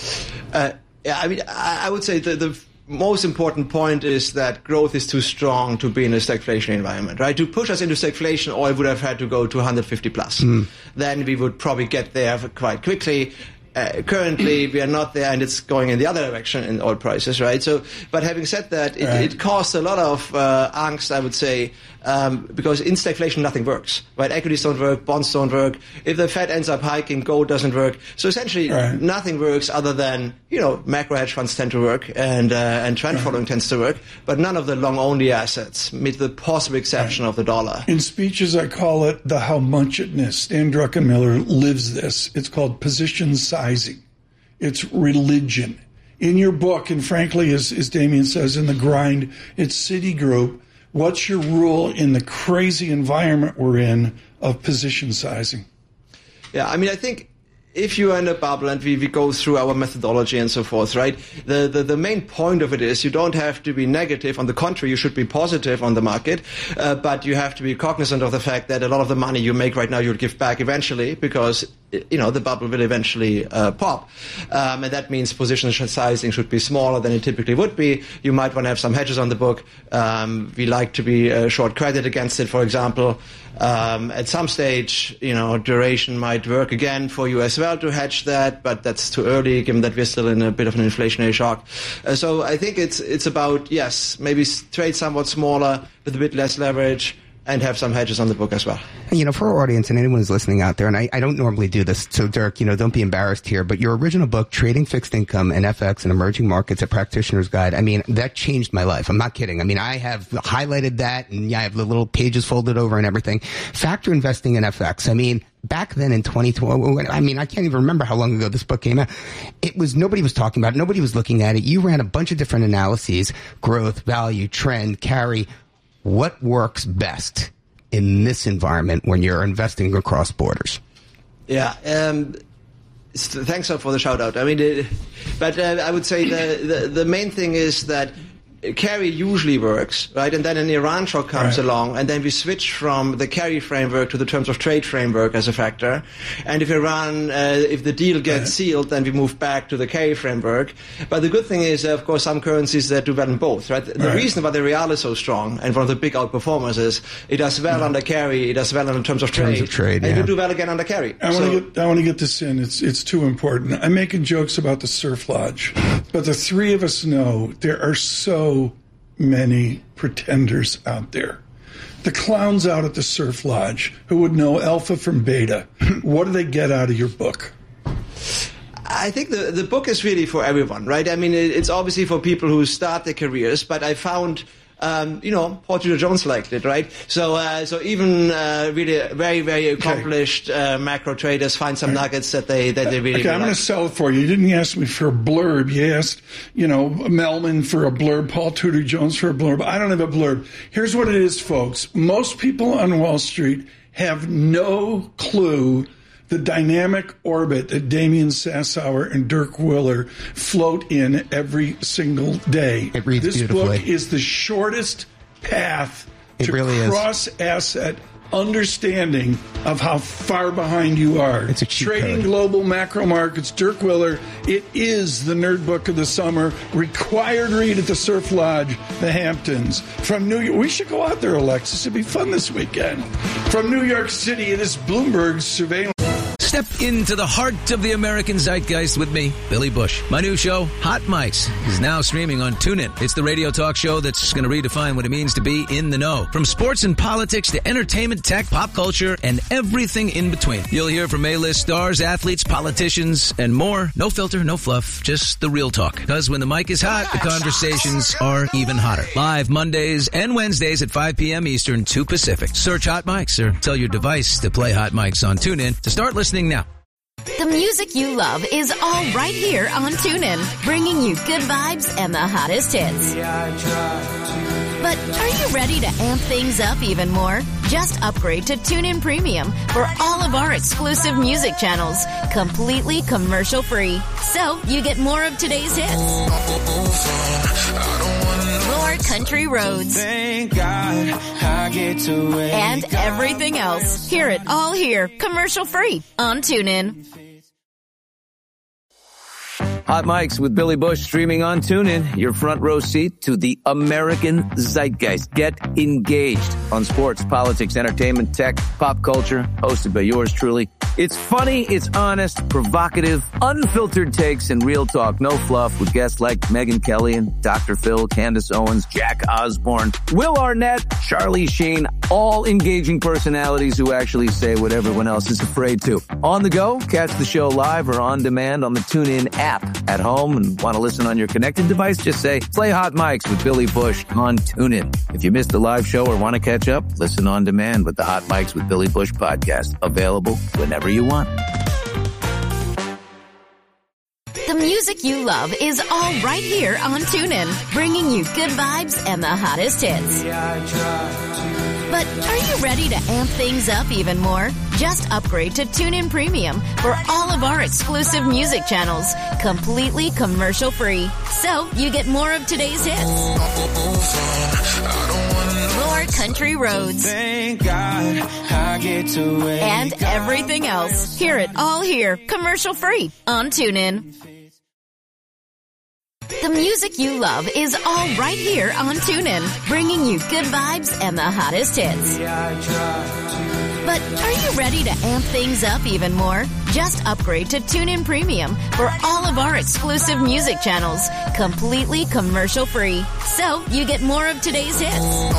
Speaker 20: Uh, yeah, I mean, I, I would say the, the most important point is that growth is too strong to be in a stagflation environment, right? To push us into stagflation, oil would have had to go to one hundred fifty plus. Mm. Then we would probably get there quite quickly. Uh, currently, we are not there, and it's going in the other direction in oil prices, right? So, but having said that, it, right. it caused a lot of uh, angst, I would say, um, because in stagflation, nothing works, right? Equities don't work, bonds don't work. If the Fed ends up hiking, gold doesn't work. So essentially, right. nothing works other than, you know, macro hedge funds tend to work, and uh, and trend right. following tends to work, but none of the long-only assets, with the possible exception right. of the dollar.
Speaker 1: In speeches, I call it the how much itness. Stan Druckenmiller lives this. It's called position sizing. It's religion. In your book, and frankly, as, as Damien says, in The Grind, it's Citigroup. What's your rule in the crazy environment we're in of position sizing?
Speaker 20: Yeah, I mean, I think if you are in a bubble, and we, we go through our methodology and so forth, right, the, the, the main point of it is you don't have to be negative. On the contrary, you should be positive on the market, uh, but you have to be cognizant of the fact that a lot of the money you make right now you'll give back eventually, because you know, the bubble will eventually uh, pop. Um, and that means position sizing should be smaller than it typically would be. You might want to have some hedges on the book. Um, we like to be uh, short credit against it, for example. Um, at some stage, you know, duration might work again for you as well to hedge that, but that's too early given that we're still in a bit of an inflationary shock. Uh, so I think it's it's about, yes, maybe trade somewhat smaller with a bit less leverage and have some hedges on the book as well.
Speaker 2: You know, for our audience and anyone who's listening out there, and I, I don't normally do this, so Dirk, you know, don't be embarrassed here, but your original book, Trading Fixed Income and F X and Emerging Markets, A Practitioner's Guide, I mean, that changed my life. I'm not kidding. I mean, I have highlighted that, and yeah, I have the little pages folded over and everything. Factor investing in F X. I mean, back then in twenty twelve, I mean, I can't even remember how long ago this book came out. It was, nobody was talking about it. Nobody was looking at it. You ran a bunch of different analyses, growth, value, trend, carry. What works best in this environment when you're investing across borders?
Speaker 20: Yeah, um, thanks for the shout out. I mean, it, but uh, I would say the, the the main thing is that carry usually works, right? And then an Iran shock comes right. along, and then we switch from the carry framework to the terms of trade framework as a factor. And if Iran, uh, if the deal gets right. sealed, then we move back to the carry framework. But the good thing is, uh, of course, some currencies that do well in both, right? The right. reason why the real is so strong and one of the big outperformers is it does well mm. under carry, it does well in terms of trade,
Speaker 2: terms of trade
Speaker 20: and
Speaker 2: yeah.
Speaker 20: it will do well again under carry.
Speaker 1: I
Speaker 20: so,
Speaker 1: want to get I want to get this in. It's it's too important. I'm making jokes about the surf lodge, but the three of us know there are so many pretenders out there. The clowns out at the surf lodge who would know alpha from beta. What do they get out of your book?
Speaker 20: I think the the book is really for everyone, right? I mean, it, it's obviously for people who start their careers, but I found Um, you know, Paul Tudor Jones liked it, right? So, uh, so even uh, really very, very accomplished uh, macro traders find some nuggets that they that they really.
Speaker 1: Okay,
Speaker 20: really
Speaker 1: I'm going
Speaker 20: like.
Speaker 1: to sell it for you. You didn't ask me for a blurb. You asked, you know, Melman for a blurb, Paul Tudor Jones for a blurb. I don't have a blurb. Here's what it is, folks. Most people on Wall Street have no clue the dynamic orbit that Damian Sassower and Dirk Willer float in every single day.
Speaker 2: It reads
Speaker 1: this
Speaker 2: beautifully.
Speaker 1: book is the shortest path
Speaker 2: it
Speaker 1: to
Speaker 2: really
Speaker 1: cross-asset understanding of how far behind you are.
Speaker 2: It's a cheat
Speaker 1: Trading
Speaker 2: code.
Speaker 1: Global Macro Markets, Dirk Willer. It is the nerd book of the summer. Required read at the Surf Lodge, the Hamptons. From New York, we should go out there, Alexis. It'd be fun this weekend. From New York City, it is Bloomberg Surveillance.
Speaker 13: Step into the heart of the American zeitgeist with me, Billy Bush. My new show, Hot Mics, is now streaming on TuneIn. It's the radio talk show that's going to redefine what it means to be in the know. From sports and politics to entertainment, tech, pop culture, and everything in between. You'll hear from A-list stars, athletes, politicians, and more. No filter, no fluff, just the real talk. Because when the mic is hot, the conversations are even hotter. Live Mondays and Wednesdays at five p.m. Eastern, two Pacific. Search Hot Mics or tell your device to play Hot Mics on TuneIn to start listening now.
Speaker 21: The music you love is all right here on TuneIn, bringing you good vibes and the hottest hits. But are you ready to amp things up even more? Just upgrade to TuneIn Premium for all of our exclusive music channels, completely commercial free. So you get more of today's hits, more country roads,
Speaker 15: Thank God I get to wake
Speaker 21: and everything else. Hear it all here, commercial free on TuneIn.
Speaker 22: Hot Mics with Billy Bush streaming on TuneIn. Your front row seat to the American zeitgeist. Get engaged on sports, politics, entertainment, tech, pop culture. Hosted by yours truly. It's funny, it's honest, provocative, unfiltered takes, and real talk. No fluff with guests like Megyn Kelly and Doctor Phil, Candace Owens, Jack Osborne, Will Arnett, Charlie Sheen. All engaging personalities who actually say what everyone else is afraid to. On the go, catch the show live or on demand on the TuneIn app. At home and want to listen on your connected device, just say, play Hot Mics with Billy Bush on TuneIn. If you missed the live show or want to catch up, listen on demand with the Hot Mics with Billy Bush podcast. Available whenever you want.
Speaker 21: The music you love is all right here on TuneIn, bringing you good vibes and the hottest hits. But are you ready to amp things up even more? Just upgrade to TuneIn Premium for all of our exclusive music channels, completely commercial free. So you get more of today's hits, more country roads.
Speaker 15: Thank God I get to wake
Speaker 21: And everything else. Hear it all here, commercial free on TuneIn. The music you love is all right here on TuneIn, bringing you good vibes and the hottest hits. But are you ready to amp things up even more? Just upgrade to TuneIn Premium for all of our exclusive music channels, completely commercial free. So you get more of today's hits,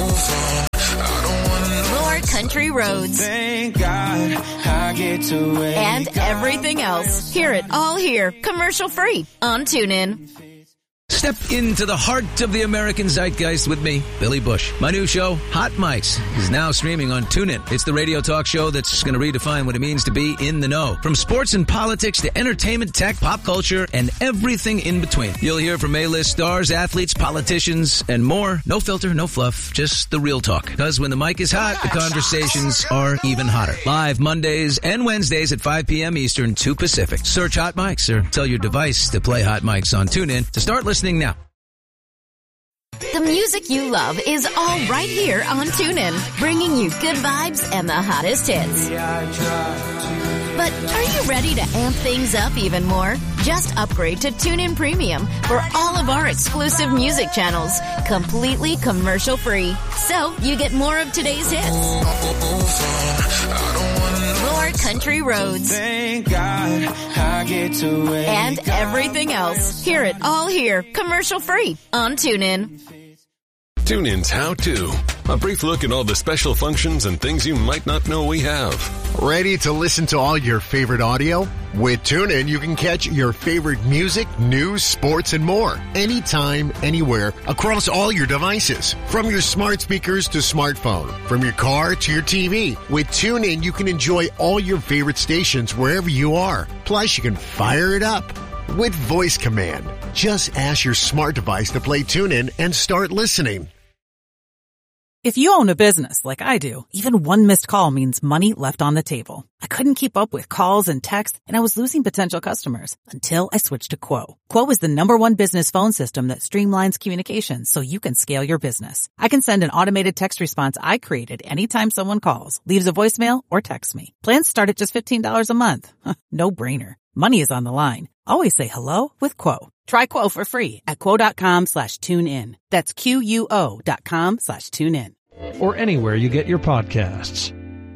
Speaker 21: more country roads,
Speaker 15: Thank God I get to wake
Speaker 21: and everything else. Hear it all here, commercial free on TuneIn.
Speaker 13: Step into the heart of the American zeitgeist with me, Billy Bush. My new show, Hot Mics, is now streaming on TuneIn. It's the radio talk show that's going to redefine what it means to be in the know. From sports and politics to entertainment, tech, pop culture, and everything in between. You'll hear from A-list stars, athletes, politicians, and more. No filter, no fluff, just the real talk. Because when the mic is hot, the conversations are even hotter. Live Mondays and Wednesdays at five p.m. Eastern, two Pacific. Search Hot Mics or tell your device to play Hot Mics on TuneIn to start listening now.
Speaker 21: The music you love is all right here on TuneIn, bringing you good vibes and the hottest hits. But are you ready to amp things up even more? Just upgrade to TuneIn Premium for all of our exclusive music channels, completely commercial free. So you get more of today's hits, more country roads,
Speaker 15: Thank God I get to wake
Speaker 21: and everything else. Hear it all here, commercial free on TuneIn.
Speaker 4: TuneIn's How To. A brief look at all the special functions and things you might not know we have.
Speaker 5: Ready to listen to all your favorite audio? With TuneIn, you can catch your favorite music, news, sports, and more. Anytime, anywhere, across all your devices. From your smart speakers to smartphone. From your car to your T V. With TuneIn, you can enjoy all your favorite stations wherever you are. Plus, you can fire it up with voice command. Just ask your smart device to play TuneIn and start listening.
Speaker 23: If you own a business like I do, even one missed call means money left on the table. I couldn't keep up with calls and texts, and I was losing potential customers until I switched to Quo. Quo is the number one business phone system that streamlines communications so you can scale your business. I can send an automated text response I created anytime someone calls, leaves a voicemail, or texts me. Plans start at just fifteen dollars a month. No brainer. Money is on the line. Always say hello with Quo. Try Quo for free at quo.com slash tune in. That's Q-U-O dot com slash tune in.
Speaker 14: Or anywhere you get your podcasts.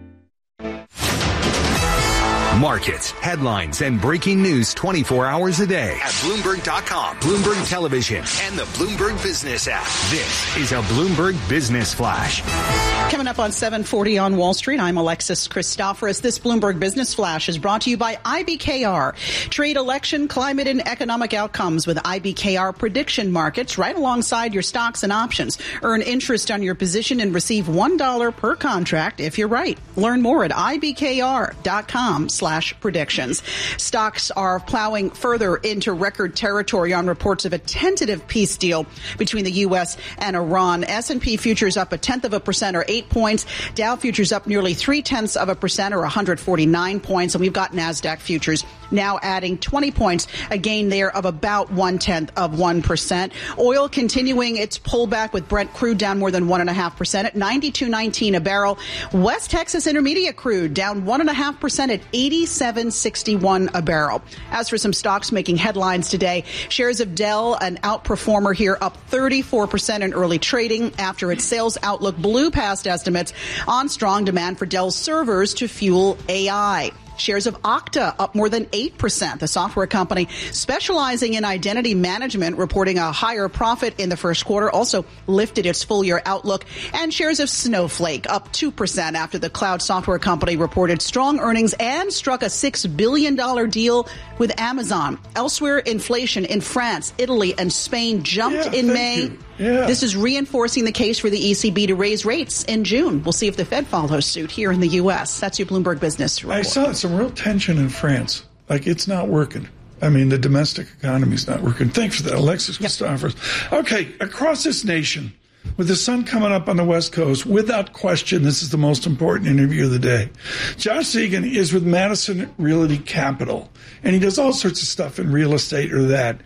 Speaker 18: Markets, headlines, and breaking news twenty-four hours a day at Bloomberg dot com, Bloomberg Television, and the Bloomberg Business app. This is a Bloomberg Business Flash.
Speaker 3: Coming up on seven forty on Wall Street, I'm Alexis Christoforous. This Bloomberg Business Flash is brought to you by I B K R. Trade election, climate, and economic outcomes with I B K R prediction markets right alongside your stocks and options. Earn interest on your position and receive one dollar per contract if you're right. Learn more at I B K R dot com slash predictions. Stocks are plowing further into record territory on reports of a tentative peace deal between the U S and Iran. S and P futures up a tenth of a percent or eight points. Dow futures up nearly three tenths of a percent or one hundred forty-nine points. And we've got NASDAQ futures now adding twenty points, a gain there of about one tenth of one percent. Oil continuing its pullback with Brent crude down more than one and a half percent at ninety-two nineteen a barrel. West Texas Intermediate crude down one and a half percent at eighty-seven sixty-one a barrel. As for some stocks making headlines today, shares of Dell, an outperformer here, up thirty-four percent in early trading after its sales outlook blew past estimates on strong demand for Dell's servers to fuel A I. Shares of Okta up more than eight percent. The software company specializing in identity management reporting a higher profit in the first quarter, also lifted its full-year outlook. And shares of Snowflake up two percent after the cloud software company reported strong earnings and struck a six billion dollars deal with Amazon. Elsewhere, inflation in France, Italy, and Spain jumped
Speaker 1: yeah,
Speaker 3: in May.
Speaker 1: You. Yeah.
Speaker 3: This is reinforcing the case for the E C B to raise rates in June. We'll see if the Fed follows suit here in the U S. That's your Bloomberg Business Report.
Speaker 1: I saw some real tension in France. Like, it's not working. I mean, the domestic economy is not working. Thanks for that, Alexis Christoforous. Yep. Okay, across this nation, with the sun coming up on the West Coast, without question, this is the most important interview of the day. Josh Siegen is with Madison Realty Capital, and he does all sorts of stuff in real estate or that.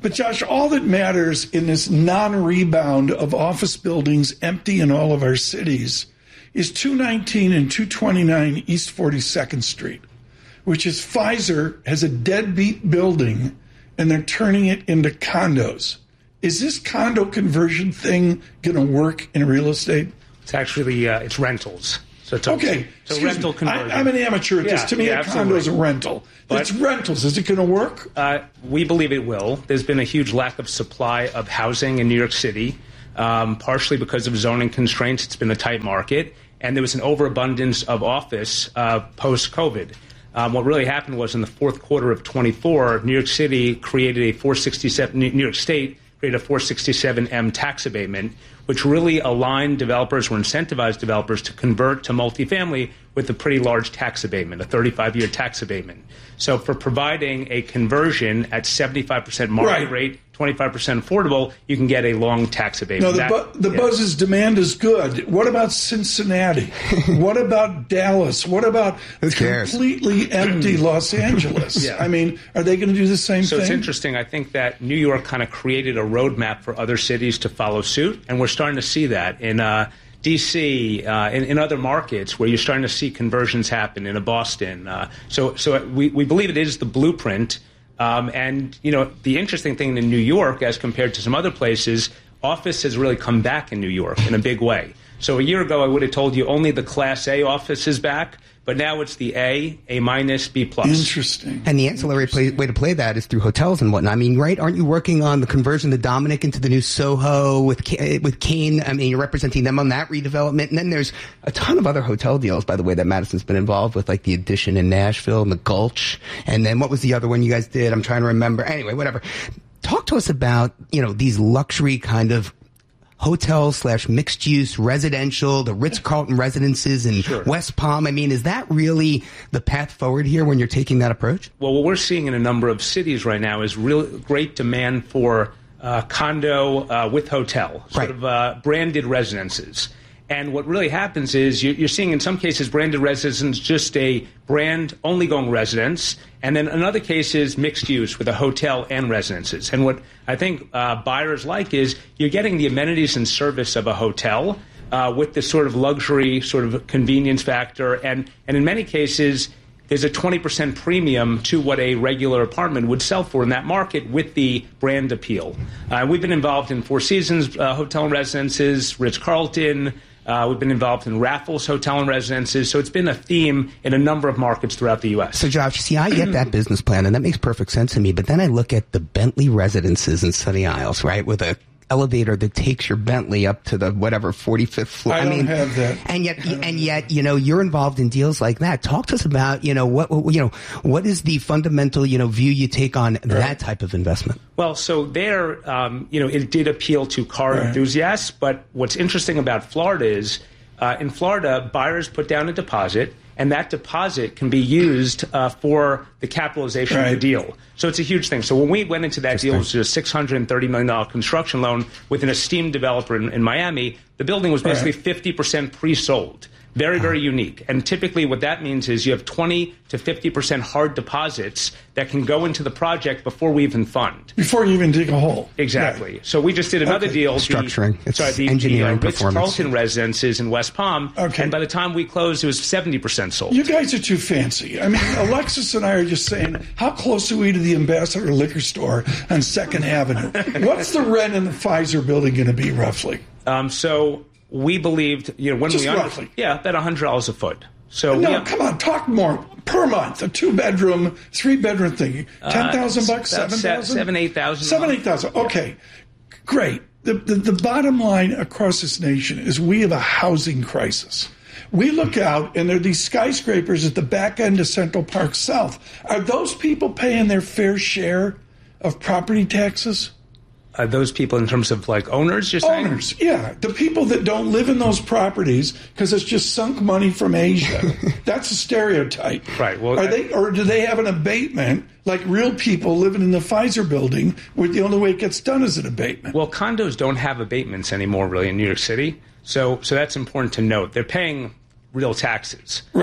Speaker 1: But Josh, all that matters in this non-rebound of office buildings empty in all of our cities is two nineteen and two twenty-nine East forty-second Street, which is Pfizer has a deadbeat building and they're turning it into condos. Is this condo conversion thing going to work in real estate?
Speaker 6: It's actually, uh, it's rentals. So it's
Speaker 1: okay.
Speaker 6: A, so rental
Speaker 1: me.
Speaker 6: conversion.
Speaker 1: I, I'm an amateur at
Speaker 6: yeah,
Speaker 1: this. To me,
Speaker 6: yeah,
Speaker 1: a condo is a rental.
Speaker 6: But,
Speaker 1: it's rentals. Is it going to work?
Speaker 6: Uh, we believe it will. There's been a huge lack of supply of housing in New York City, um, partially because of zoning constraints. It's been a tight market. And there was an overabundance of office uh, post-COVID. Um, what really happened was in the fourth quarter of twenty-four, New York City created a four sixty-seven, New York State created a four sixty-seven M tax abatement, which really aligned developers or incentivized developers to convert to multifamily with a pretty large tax abatement, a thirty-five year tax abatement. So for providing a conversion at seventy-five percent market
Speaker 1: right.
Speaker 6: rate, twenty-five percent affordable, you can get a long tax abatement.
Speaker 1: No, the, bu- the
Speaker 6: yeah.
Speaker 1: buzz is demand is good. What about Cincinnati? What about Dallas? What about completely empty Los Angeles?
Speaker 6: Yeah.
Speaker 1: I mean, are they going to do the same
Speaker 6: so
Speaker 1: thing?
Speaker 6: So it's interesting. I think that New York kind of created a roadmap for other cities to follow suit, and we're starting to see that in uh, D C, uh, in, in other markets where you're starting to see conversions happen in a Boston. Uh, so so we, we believe it is the blueprint. Um, and, you know, the interesting thing in New York, as compared to some other places, office has really come back in New York in a big way. So a year ago, I would have told you only the Class A office is back. But now it's the A, A minus, B plus.
Speaker 1: Interesting.
Speaker 2: And the ancillary play, way to play that is through hotels and whatnot. I mean, right? Aren't you working on the conversion of Dominic into the new Soho with with Kane? I mean, you're representing them on that redevelopment. And then there's a ton of other hotel deals, by the way, that Madison's been involved with, like the Edition in Nashville and the Gulch. And then what was the other one you guys did? I'm trying to remember. Anyway, whatever. Talk to us about, you know, these luxury kind of hotel slash mixed use residential, the Ritz-Carlton residences in sure. West Palm. I mean, is that really the path forward here when you're taking that approach?
Speaker 6: Well, what we're seeing in a number of cities right now is real great demand for uh, condo uh, with hotel, sort
Speaker 2: right.
Speaker 6: of uh, branded residences. And what really happens is you're seeing in some cases branded residence just a brand only going residence, and then in other cases mixed use with a hotel and residences. And what I think uh, buyers like is you're getting the amenities and service of a hotel uh, with this sort of luxury sort of convenience factor. And, and in many cases, there's a twenty percent premium to what a regular apartment would sell for in that market with the brand appeal. Uh, we've been involved in Four Seasons uh, hotel and residences, Ritz-Carlton. Uh, we've been involved in Raffles Hotel and Residences, so it's been a theme in a number of markets throughout the U S.
Speaker 2: So, Josh, you see, I get that business plan, and that makes perfect sense to me, but then I look at the Bentley Residences in Sunny Isles, right, with a elevator that takes your Bentley up to the whatever forty-fifth floor.
Speaker 1: I,
Speaker 2: I
Speaker 1: don't
Speaker 2: mean,
Speaker 1: have that.
Speaker 2: And yet, and yet, you know, you're involved in deals like that. Talk to us about, you know, what, you know, what is the fundamental, you know, view you take on right. that type of investment?
Speaker 6: Well, so there, um, you know, it did appeal to car right. enthusiasts, but what's interesting about Florida is, uh, in Florida, buyers put down a deposit, and that deposit can be used uh, for the capitalization right. of the deal. So it's a huge thing. So when we went into that deal, it was a six hundred thirty million dollars construction loan with an esteemed developer in, in Miami. The building was basically right. fifty percent pre-sold. Very, very unique. And typically what that means is you have twenty to fifty percent hard deposits that can go into the project before we even fund.
Speaker 1: Before you even dig a hole.
Speaker 6: Exactly.
Speaker 1: Yeah.
Speaker 6: So we just did another
Speaker 1: okay.
Speaker 6: deal.
Speaker 2: Structuring.
Speaker 6: The,
Speaker 2: it's
Speaker 6: sorry, the,
Speaker 2: engineering
Speaker 6: the uh,
Speaker 2: performance.
Speaker 6: Ritz-Carlton Residences in West Palm.
Speaker 1: Okay.
Speaker 6: And by the time we closed, it was seventy percent sold.
Speaker 1: You guys are too fancy. I mean, Alexis and I are just saying, how close are we to the Ambassador Liquor Store on second Avenue? What's the rent in the Pfizer building going to be, roughly?
Speaker 6: Um, so... We believed, you know, when
Speaker 1: Just
Speaker 6: we
Speaker 1: roughly.
Speaker 6: yeah, about one hundred dollars a foot. So
Speaker 1: no,
Speaker 6: have,
Speaker 1: come on, talk more per month. A two bedroom, three bedroom thing. Ten thousand uh, bucks, seven thousand,
Speaker 6: seven eight thousand,
Speaker 1: seven eight thousand. Okay, yeah. Great. The, the the bottom line across this nation is we have a housing crisis. We look out, and there are these skyscrapers at the back end of Central Park South. Are those people paying their fair share of property taxes?
Speaker 6: Uh, those people in terms of like owners, you're saying?
Speaker 1: Owners, yeah. The people that don't live in those properties because it's just sunk money from Asia. That's a stereotype.
Speaker 6: Right. Well,
Speaker 1: Are
Speaker 6: I,
Speaker 1: they, or do they have an abatement like real people living in the Pfizer building where the only way it gets done is an abatement?
Speaker 6: Well, condos don't have abatements anymore really in New York City. So, so that's important to note. They're paying real taxes.
Speaker 1: Right.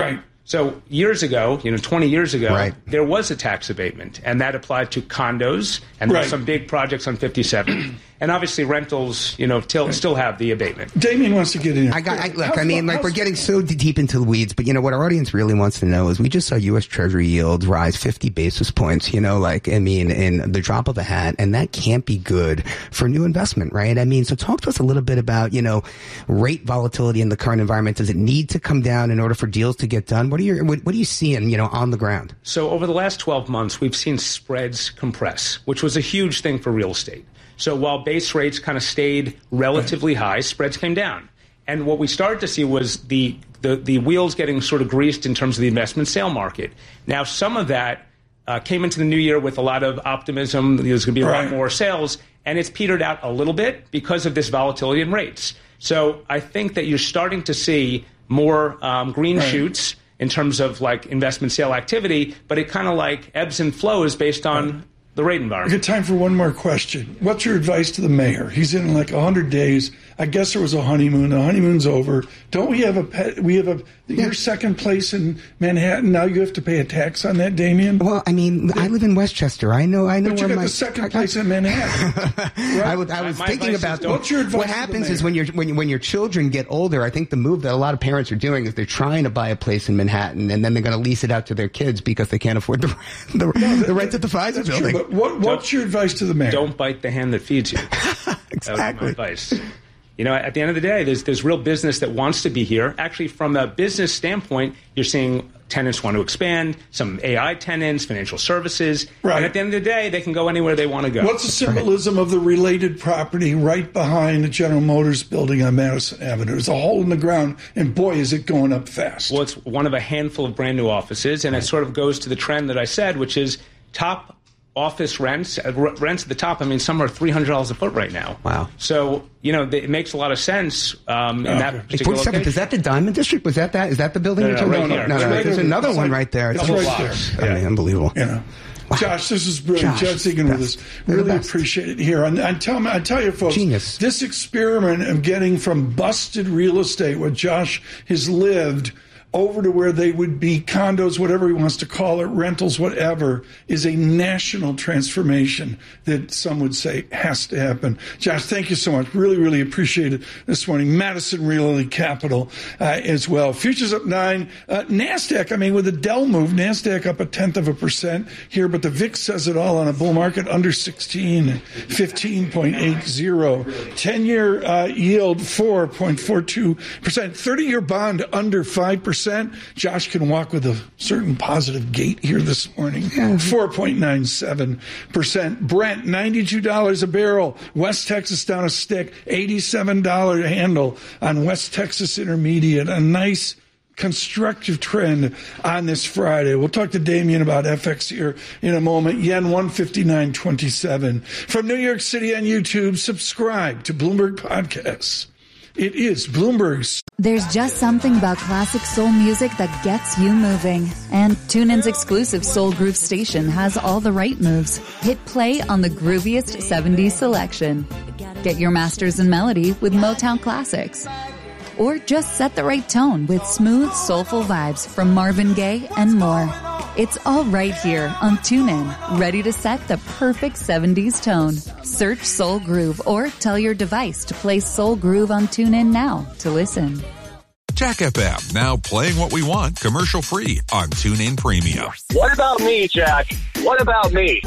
Speaker 6: So years ago, you know, twenty years ago,
Speaker 2: right.
Speaker 6: there was a tax abatement, and that applied to condos, and
Speaker 1: right.
Speaker 6: there's some big projects on fifty-seven. And obviously rentals, you know, till, still have the abatement.
Speaker 1: Damien wants to get in here.
Speaker 2: I got, I, look, I mean, like, we're getting so deep into the weeds, but, you know, what our audience really wants to know is we just saw U S Treasury yields rise fifty basis points, you know, like, I mean, in the drop of a hat, and that can't be good for new investment, right? I mean, so talk to us a little bit about, you know, rate volatility in the current environment. Does it need to come down in order for deals to get done? What are you, what, what are you seeing, you know, on the ground?
Speaker 6: So over the last twelve months, we've seen spreads compress, which was a huge thing for real estate. So while base rates kind of stayed relatively high, spreads came down. And what we started to see was the, the, the wheels getting sort of greased in terms of the investment sale market. Now, some of that uh, came into the new year with a lot of optimism. There's going to be a
Speaker 1: right.
Speaker 6: lot more sales. And it's petered out a little bit because of this volatility in rates. So I think that you're starting to see more um, green right. shoots in terms of like investment sale activity, but it kind of like ebbs and flows based on right. the rate environment.
Speaker 1: We got time for one more question. What's your advice to the mayor? He's in like one hundred days. I guess there was a honeymoon. The honeymoon's over. Don't we have a pet? We have a yeah. your second place in Manhattan. Now you have to pay a tax on that, Damien.
Speaker 2: Well, I mean, yeah. I live in Westchester. I know. I know.
Speaker 1: But you
Speaker 2: where
Speaker 1: got
Speaker 2: my,
Speaker 1: the second place in Manhattan. Right?
Speaker 2: I, would, I was
Speaker 6: my
Speaker 2: thinking about
Speaker 1: what's your advice
Speaker 2: what happens is when you're when you, when your children get older. I think the move that a lot of parents are doing is they're trying to buy a place in Manhattan and then they're going to lease it out to their kids because they can't afford the the, no, that, the rent at the Pfizer building.
Speaker 1: True, but what, what's your advice to the mayor?
Speaker 6: Don't bite the hand that feeds you.
Speaker 2: Exactly.
Speaker 6: That would be my advice. You know, at the end of the day, there's there's real business that wants to be here. Actually, from a business standpoint, you're seeing tenants want to expand, some A I tenants, financial services.
Speaker 1: Right.
Speaker 6: And at the end of the day, they can go anywhere they want to go.
Speaker 1: What's the symbolism of the related property right behind the General Motors building on Madison Avenue? There's a hole in the ground, and boy, is it going up fast.
Speaker 6: Well, it's one of a handful of brand new offices, and it sort of goes to the trend that I said, which is top office rents, uh, rents at the top. I mean, some are three hundred dollars a foot right now.
Speaker 2: Wow.
Speaker 6: So, you know, it makes a lot of sense um, in that particular location.
Speaker 2: Is that the Diamond District? Was that that? Is that the building
Speaker 6: No,
Speaker 2: you're
Speaker 6: no,
Speaker 2: talking
Speaker 6: right
Speaker 2: about?
Speaker 6: here.
Speaker 2: No, no,
Speaker 6: Right
Speaker 2: there's
Speaker 6: here.
Speaker 2: another
Speaker 1: It's
Speaker 2: one
Speaker 1: like-
Speaker 2: right there.
Speaker 1: it's
Speaker 2: It's
Speaker 1: right
Speaker 2: blocks.
Speaker 1: there.
Speaker 2: I mean, unbelievable.
Speaker 1: Yeah. Wow. Josh, this is brilliant.
Speaker 2: Josh,
Speaker 1: Josh Egan with us. Really appreciate it here. And I tell, I tell you, folks,
Speaker 2: Genius.
Speaker 1: This experiment of getting from busted real estate, what Josh has lived, over to where they would be condos, whatever he wants to call it, rentals, whatever, is a national transformation that some would say has to happen. Josh, thank you so much. Really, really appreciate it this morning. Madison Realty Capital uh, as well. Futures up nine. Uh, NASDAQ, I mean, with the Dell move, NASDAQ up a tenth of a percent here, but the V I X says it all on a bull market under sixteen, fifteen point eight zero. ten-year uh, yield, four point four two percent. thirty-year bond under five percent. Josh can walk with a certain positive gait here this morning. four point nine seven percent. Brent, ninety-two dollars a barrel. West Texas down a stick. eighty-seven dollars handle on West Texas Intermediate. A nice constructive trend on this Friday. We'll talk to Damien about F X here in a moment. Yen one fifty-nine twenty-seven. From New York City on YouTube, subscribe to Bloomberg Podcasts. It is Bloomberg's.
Speaker 7: There's just something about classic soul music that gets you moving. And TuneIn's exclusive Soul Groove station has all the right moves. Hit play on the grooviest seventies selection. Get your masters in melody with Motown Classics. Or just set the right tone with smooth, soulful vibes from Marvin Gaye and more. It's all right here on TuneIn, ready to set the perfect seventies tone. Search Soul Groove or tell your device to play Soul Groove on TuneIn now to listen.
Speaker 16: Jack F M, now playing what we want commercial free on TuneIn Premium.
Speaker 17: What about me, Jack? What about me?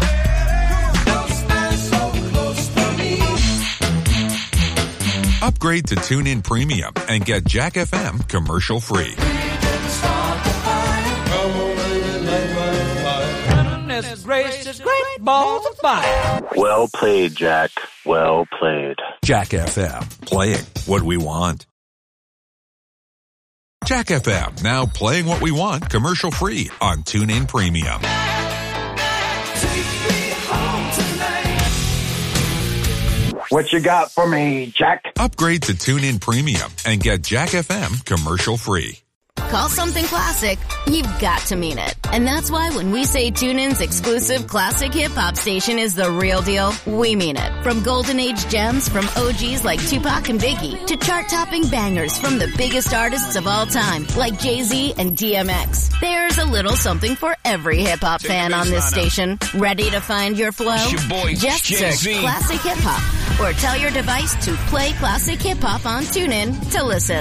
Speaker 16: Upgrade to TuneIn Premium and get Jack F M commercial free.
Speaker 15: Gracious, great balls of fire.
Speaker 17: Well played, Jack. Well played.
Speaker 16: Jack F M, playing what we want. Jack F M, now playing what we want commercial free on TuneIn Premium.
Speaker 8: What you got for me, Jack?
Speaker 16: Upgrade to TuneIn Premium and get Jack F M commercial free.
Speaker 21: call something classic, you've got to mean it. And that's why when we say TuneIn's exclusive classic hip-hop station is the real deal, we mean it. From golden age gems from O Gs like Tupac and Biggie to chart-topping bangers from the biggest artists of all time like Jay-Z and D M X. There's a little something for every hip-hop fan on this station. Ready to find your flow?
Speaker 9: Your boy,
Speaker 21: Just
Speaker 9: Jay-Z.
Speaker 21: search Classic Hip Hop or tell your device to play Classic Hip Hop on TuneIn to listen.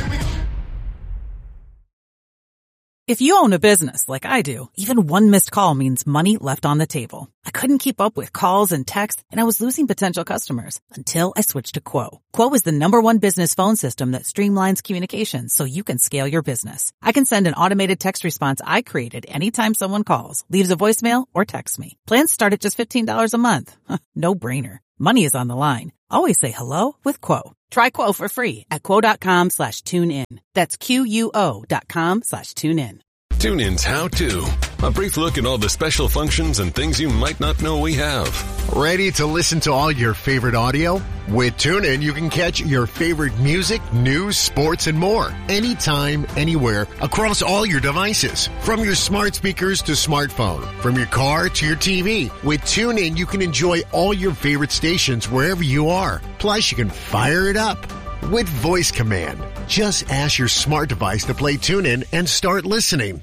Speaker 23: If you own a business like I do, even one missed call means money left on the table. I couldn't keep up with calls and texts, and I was losing potential customers until I switched to Quo. Quo is the number one business phone system that streamlines communications so you can scale your business. I can send an automated text response I created anytime someone calls, leaves a voicemail, or texts me. Plans start at just fifteen dollars a month. No brainer. Money is on the line. Always say hello with Quo. Try Quo for free at quo.com slash tune in. That's Q-U-O dot com slash tune in.
Speaker 4: TuneIn's How To. A brief look at all the special functions and things you might not know we have.
Speaker 5: Ready to listen to all your favorite audio? With TuneIn, you can catch your favorite music, news, sports, and more. Anytime, anywhere, across all your devices. From your smart speakers to smartphone. From your car to your T V. With TuneIn, you can enjoy all your favorite stations wherever you are. Plus, you can fire it up with voice command. Just ask your smart device to play TuneIn and start listening.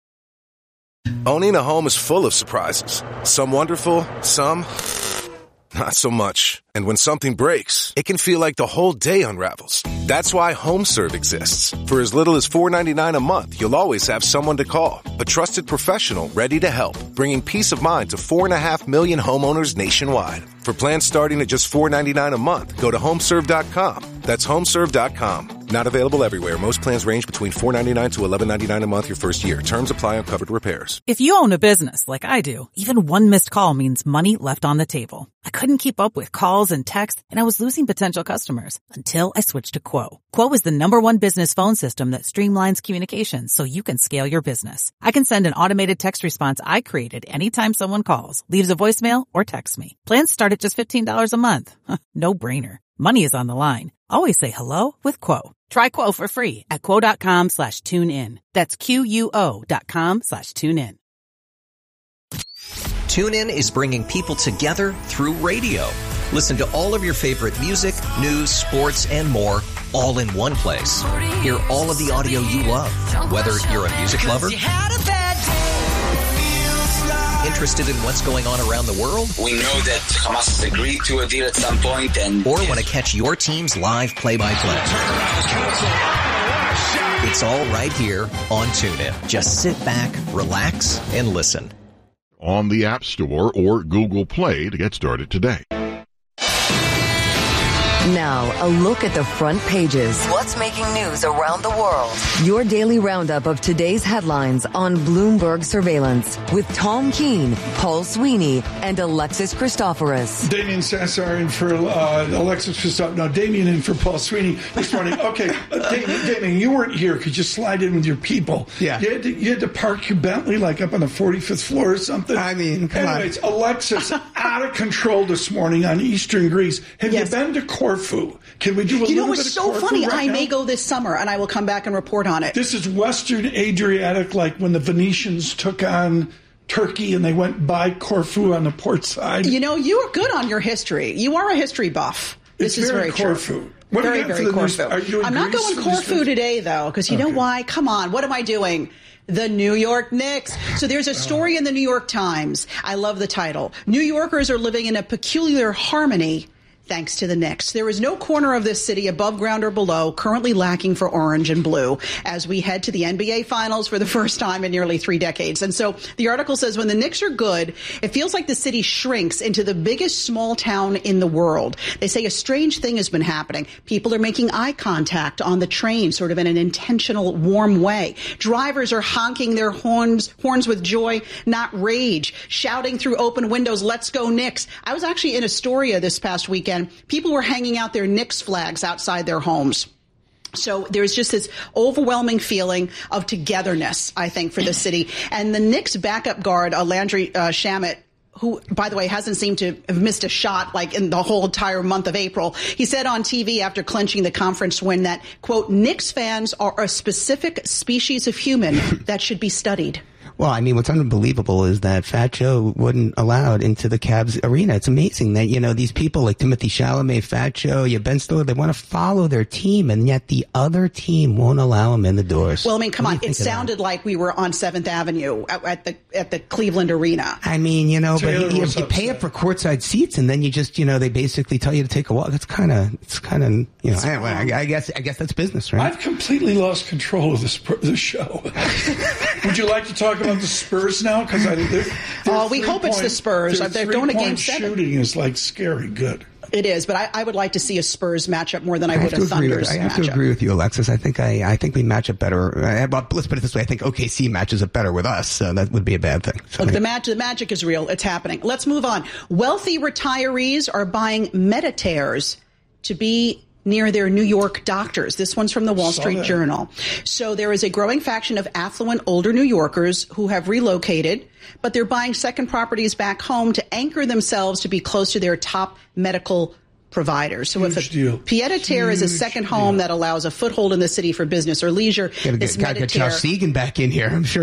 Speaker 10: Owning a home is full of surprises. Some wonderful, some not so much. And when something breaks, it can feel like the whole day unravels. That's why HomeServe exists. For as little as four dollars and ninety-nine cents a month, you'll always have someone to call. A trusted professional ready to help, bringing peace of mind to four and a half million homeowners nationwide. For plans starting at just four dollars and ninety-nine cents a month, go to homeserve dot com. That's homeserve dot com. Not available everywhere. Most plans range between four dollars and ninety-nine cents to eleven dollars and ninety-nine cents a month your first year. Terms apply on covered repairs.
Speaker 23: If you own a business like I do, even one missed call means money left on the table. I couldn't keep up with calls and texts, and I was losing potential customers until I switched to Quo. Quo is the number one business phone system that streamlines communications so you can scale your business. I can send an automated text response I created anytime someone calls, leaves a voicemail, or texts me. Plans start at just fifteen dollars a month. No brainer. Money is on the line. Always say hello with Quo. Try Quo for free at quo.com slash tune in. That's Q-U-O dot com slash tune in.
Speaker 11: TuneIn is bringing people together through radio. Listen to all of your favorite music, news, sports, and more all in one place. Hear all of the audio you love, whether you're a music lover, interested in what's going on around the world,
Speaker 24: we know that Hamas has agreed to a deal at some point, and
Speaker 11: or want to catch your team's live play-by-play. It's all right here on TuneIn. Just sit back, relax, and listen.
Speaker 25: On the App Store or Google Play to get started today.
Speaker 26: Now, a look at the front pages.
Speaker 27: What's making news around the world?
Speaker 26: Your daily roundup of today's headlines on Bloomberg Surveillance with Tom Keene, Paul Sweeney, and Alexis Christoforous.
Speaker 1: Damien Sassar in for uh, Alexis Christoforous. No, Damien in for Paul Sweeney this morning. Okay, uh, Damien, Damien, you weren't here. Could you slide in with your people?
Speaker 2: Yeah.
Speaker 1: You had to, you had to park your Bentley like up on the forty-fifth floor or something?
Speaker 2: I mean, come
Speaker 1: Anyways,
Speaker 2: on.
Speaker 1: Alexis, out of control this morning on Eastern Greece. Have yes. you been to Corfu? Can we do a
Speaker 3: you
Speaker 1: little
Speaker 3: know,
Speaker 1: bit
Speaker 3: it's
Speaker 1: of
Speaker 3: so
Speaker 1: Corfu
Speaker 3: funny.
Speaker 1: right
Speaker 3: I
Speaker 1: now?
Speaker 3: may go this summer, and I will come back and report on it.
Speaker 1: This is Western Adriatic, like when the Venetians took on Turkey and they went by Corfu on the port side.
Speaker 3: You know, you are good on your history. You are a history buff. This
Speaker 1: it's
Speaker 3: is
Speaker 1: very,
Speaker 3: very
Speaker 1: Corfu.
Speaker 3: true.
Speaker 1: What
Speaker 3: very,
Speaker 1: do you got
Speaker 3: very
Speaker 1: for the
Speaker 3: Corfu.
Speaker 1: news? Are you in
Speaker 3: I'm not
Speaker 1: Greece
Speaker 3: going
Speaker 1: for
Speaker 3: Corfu today, though, because you
Speaker 1: okay.
Speaker 3: know why? Come on. What am I doing? The New York Knicks. So there's a story in the New York Times. I love the title. New Yorkers are living in a peculiar harmony thanks to the Knicks. There is no corner of this city, above ground or below, currently lacking for orange and blue as we head to the N B A Finals for the first time in nearly three decades. And so the article says when the Knicks are good, it feels like the city shrinks into the biggest small town in the world. They say a strange thing has been happening. People are making eye contact on the train, sort of in an intentional, warm way. Drivers are honking their horns, horns with joy, not rage, shouting through open windows, "Let's go Knicks." I was actually in Astoria this past weekend. People were hanging out their Knicks flags outside their homes. So there's just this overwhelming feeling of togetherness, I think, for the city. And the Knicks backup guard, uh, Landry uh, Shamet, who, by the way, hasn't seemed to have missed a shot like in the whole entire month of April. He said on T V after clinching the conference win that, quote, Knicks fans are a specific species of human that should be studied.
Speaker 2: Well, I mean, what's unbelievable is that Fat Joe wasn't allowed into the Cavs arena. It's amazing that, you know, these people like Timothy Chalamet, Fat Joe, yeah, Ben Stiller, they want to follow their team, and yet the other team won't allow them in the doors.
Speaker 3: Well, I mean, come on. It sounded like we were on seventh Avenue at, at the at the Cleveland Arena.
Speaker 2: I mean, you know, Taylor, but you, you pay up for courtside seats, and then you just, you know, they basically tell you to take a walk. That's kind of, it's kind of, you know, I, I, I guess I guess that's business, right?
Speaker 1: I've completely lost control of this, this show. Would you like to talk about the Spurs now? Because I, they're, they're
Speaker 3: oh, we hope it's the Spurs. They're doing a game seven.
Speaker 1: Shooting is like scary good.
Speaker 3: It is, but I, I would like to see a Spurs matchup more than I, I would a Thunder's
Speaker 2: with, I have
Speaker 3: matchup.
Speaker 2: to agree with you, Alexis. I think I, I think we match up better. Uh, well, let's put it this way: I think O K C matches up better with us. So that would be a bad thing. So
Speaker 3: Look, the magic, the magic is real. It's happening. Let's move on. Wealthy retirees are buying Meditaires to be near their New York doctors. This one's from the Wall Street
Speaker 1: that.
Speaker 3: Journal. So there is a growing faction of affluent older New Yorkers who have relocated, but they're buying second properties back home to anchor themselves to be close to their top medical providers. So
Speaker 1: Huge
Speaker 3: if a
Speaker 1: deal.
Speaker 3: pied-à-terre is a second home
Speaker 1: deal.
Speaker 3: that allows a foothold in the city for business or leisure,
Speaker 2: gotta
Speaker 3: this
Speaker 2: get, gotta get
Speaker 3: Meditaire
Speaker 2: Josh Segan back in here. I'm sure